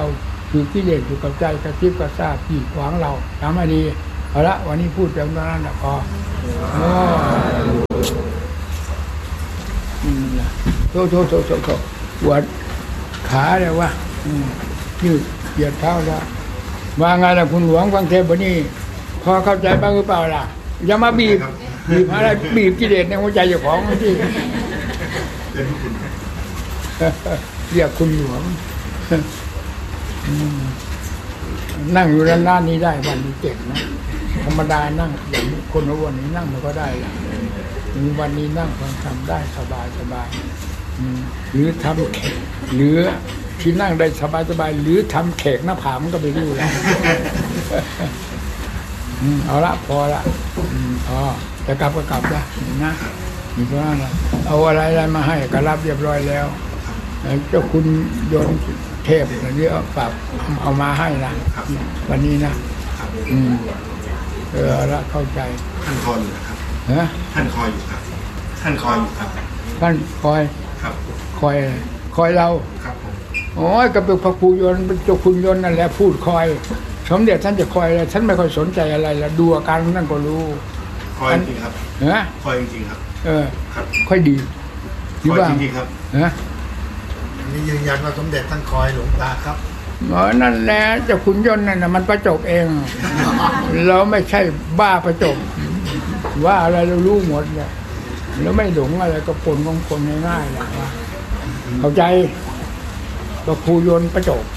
คือกิเลสอยู่กับใจกระซิบกระซาบขีดขวางเราจำให้ดีเอาละวันนี้พูดเรื่องนั้นนะพอโถปวดขาเลยวะยืดเหยียดเท้าแล้วว่าไงล่ะคุณหลวงฟังเทศวันนี้พอเข้าใจบ้างหรือเปล่าล่ะอย่ามาบีบอะไรบีบกิเลสในหัวใจเจ้าของที่เรียกคุณหลวงนั่งอยู่ด้านหน้านี้ได้วันนี้เจ็บนะธรรมดานั่งอย่างคนวันนี้นั่งมันก็ได้ละวันนี้นั่งฟังทำได้สบายหรือทำหรือที่นั่งได้สบายหรือทำแขกหน้าผามันก็ไปรู้แล้วเอาละพอละพอจะกลับก็กลับได้นะมีเท่านั้นละเอาอะไรมาให้ก็รับเรียบร้อยแล้วเจ้าคุณโยนเทพเรียกฝากเอามาให้นะวันนี้นะละเข้าใจท่านคอยอยู่นะครับท่านคอยอยู่ครับท่านคอยอยู่ครับท่านคอยครับคอยเราครับผมโอ้ยก็เป็นพระภูยนเป็นเจ้าคุณยนนั่นแหละพูดคอยสมเด็จท่านจะคอยอะไรฉันไม่ค่อยสนใจอะไรละดูอาการนั่นก็รู้คอยจริงครับคอยจริงครับครับค่อยดีคอยจริงครับนี่ยืนยันว่าสมเด็จท่านคอยหลวงตาครับนั่นแหละเจ้าขุนยนต์นั่นนะมันประจบเองเราไม่ใช่บ้าประจบว่าอะไรเรารู้หมดเนี่ยแล้วไม่หลงอะไรก็ปนของคนง่ายๆแหละว่าเข้าใจก็ครูยนต์ประจบ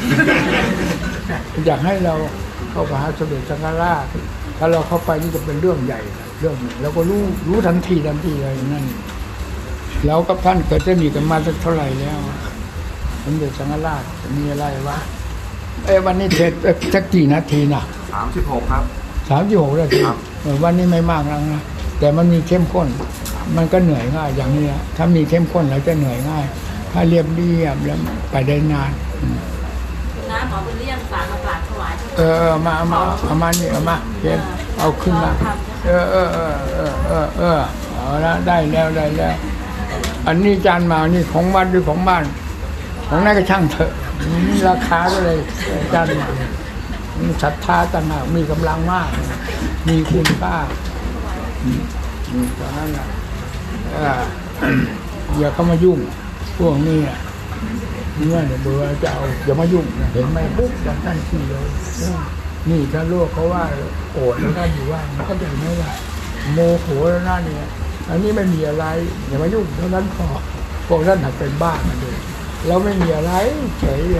อยากให้เราเข้าไปหาสมเด็จสังฆราชถ้าเราเข้าไปนี่จะเป็นเรื่องใหญ่เรื่องเราก็รู้ทันทีเลยนั่นแล้วกับท่านเคยจะมีกันมาสักเท่าไหร่แล้วสมเด็จสังฆราชมีอะไรวะวันนี้เทศสักกี่นาทีนะ 36ครับ 36นาทีวันนี้ไม่มากแล้วนะแต่มันมีเข้มข้นมันก็เหนื่อยง่ายอย่างนี้ถ้ามีเข้มข้นแล้วจะเหนื่อยง่ายถ้าเรียบแล้วไปได้นานน้าหมอเป็นเรียกฝากมาฝากถวายมานี่เก็บเอาขึ้นมาเอาละได้แล้วอันนี้จานมานี่ของวัดหรือของบ้านของนายก็ช่างเถอะนี่ราคาก็เลยจานมาศรัทธาต่างหากมีกำลังมากมีคุณค่าเพราะนั้นอย่าเข้ามายุ่งพวกนี้นี่ว่าเบื่อจะเอาอย่ามายุ่งเห็นไหมปุ๊บจะตั้งที่เลยนี่ถ้าโลกเขาว่าโกรธแล้วน่าอยู่ว่ามันก็จะไม่ว่าโมโหแล้วน่าเนี่ยอันนี้ไม่มีอะไรอย่ามายุ่งเท่านั้นพวกนั้นเป็นบ้ากันเลยเราไม่มีอะไรเฉยเลย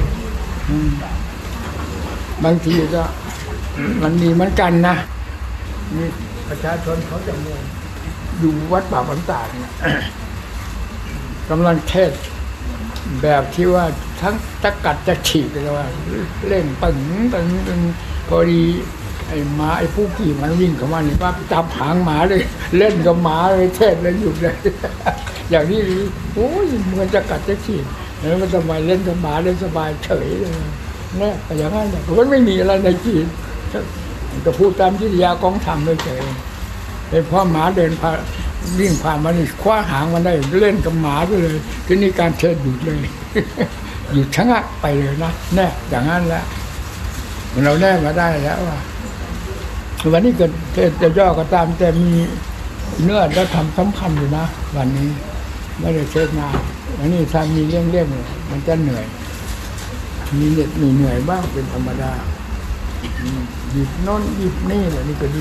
บางทีก็มันมีเหมือนกันนะมีประชาชนเขาจะงงอยู่วัดป่าบ้านตาดเนี่ยกำลังเทศแบบที่ว่าทั้งจะกัดจะฉีกเลยว่าเล่นปึงพอดีไอ้หมาไอ้ผู้ขี่มันวิ่งเข้ามานี่ว่าจับหางหมาเลยเล่นกับหมาเลยเทศเลยหยุดเลยอย่างนี้โอ้ยเหมือนจะกัดจะฉีกแล้วมันทำไมเล่นกับหมาได้สบายเฉยเลยเนี่ยอย่างนั้นเนี่ยมันไม่มีอะไรในจีนก็พูดตามจิตวิทยากองธรรมเลยเฉยเป็นเพราะหมาเดินวิ่งผ่านมานี่คว้าหางมันได้เล่นกับหมาไปเลยทีนี้การเทศหยุดเลยหยุดชะงักไปเลยนะแน่อย่างนั้นแหละเราแน่มาได้แล้วว่าวันนี้เกิดเทศจะย่อก็ตามแต่มีเนื้อและทำสำคัญอยู่นะวันนี้ไม่ได้เทศนานวันนี้ถ้ามีเรื่องมันจะเหนื่อยมีเหน็ดเหนื่อยบ้างเป็นธรรมดาหยิบโน้นหยิบนี่แหละนี่ก็ดี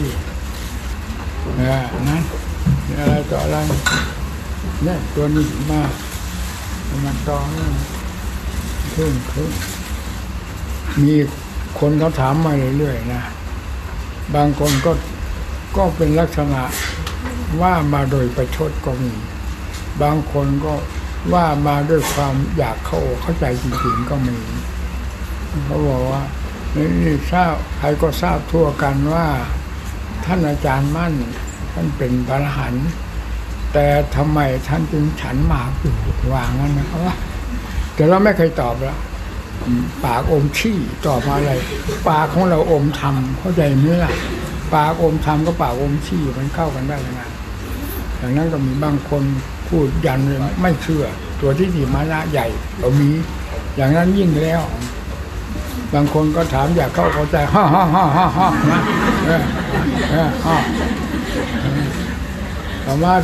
นั้นอะไรต่ออะไรเนี่ยตัวนี้มามันตองขึ้นมีคนเขาถามมาเรื่อยๆนะบางคนก็เป็นลักษณะว่ามาโดยประชดก็มีบางคนก็ว่ามาด้วยความอยากเข้าใจจริงๆก็มีเขาบอกว่านี่ทราบใครก็ทราบทั่วกันว่าท่านอาจารย์มั่นท่านเป็นพระอรหันต์แต่ทำไมท่านจึงฉันหมากอยู่วางนั้นนะครับว่าแต่เราไม่เคยตอบแล้วปากอมขี้ตอบมาอะไรปากของเราอมธรรมเข้าใจไหมล่ะปากอมธรรมก็ปากอมขี้มันเข้ากันได้ยังไงอย่างนั้นก็มีบางคนพูดยันเลยไม่เชื่อตัวที่สีมานะใหญ่เรามีอย่างนั้นยิ่งแล้วบางคนก็ถามอยากเข้าใจฮ่าฮ่าฮ่าฮ่าฮ่าเอามา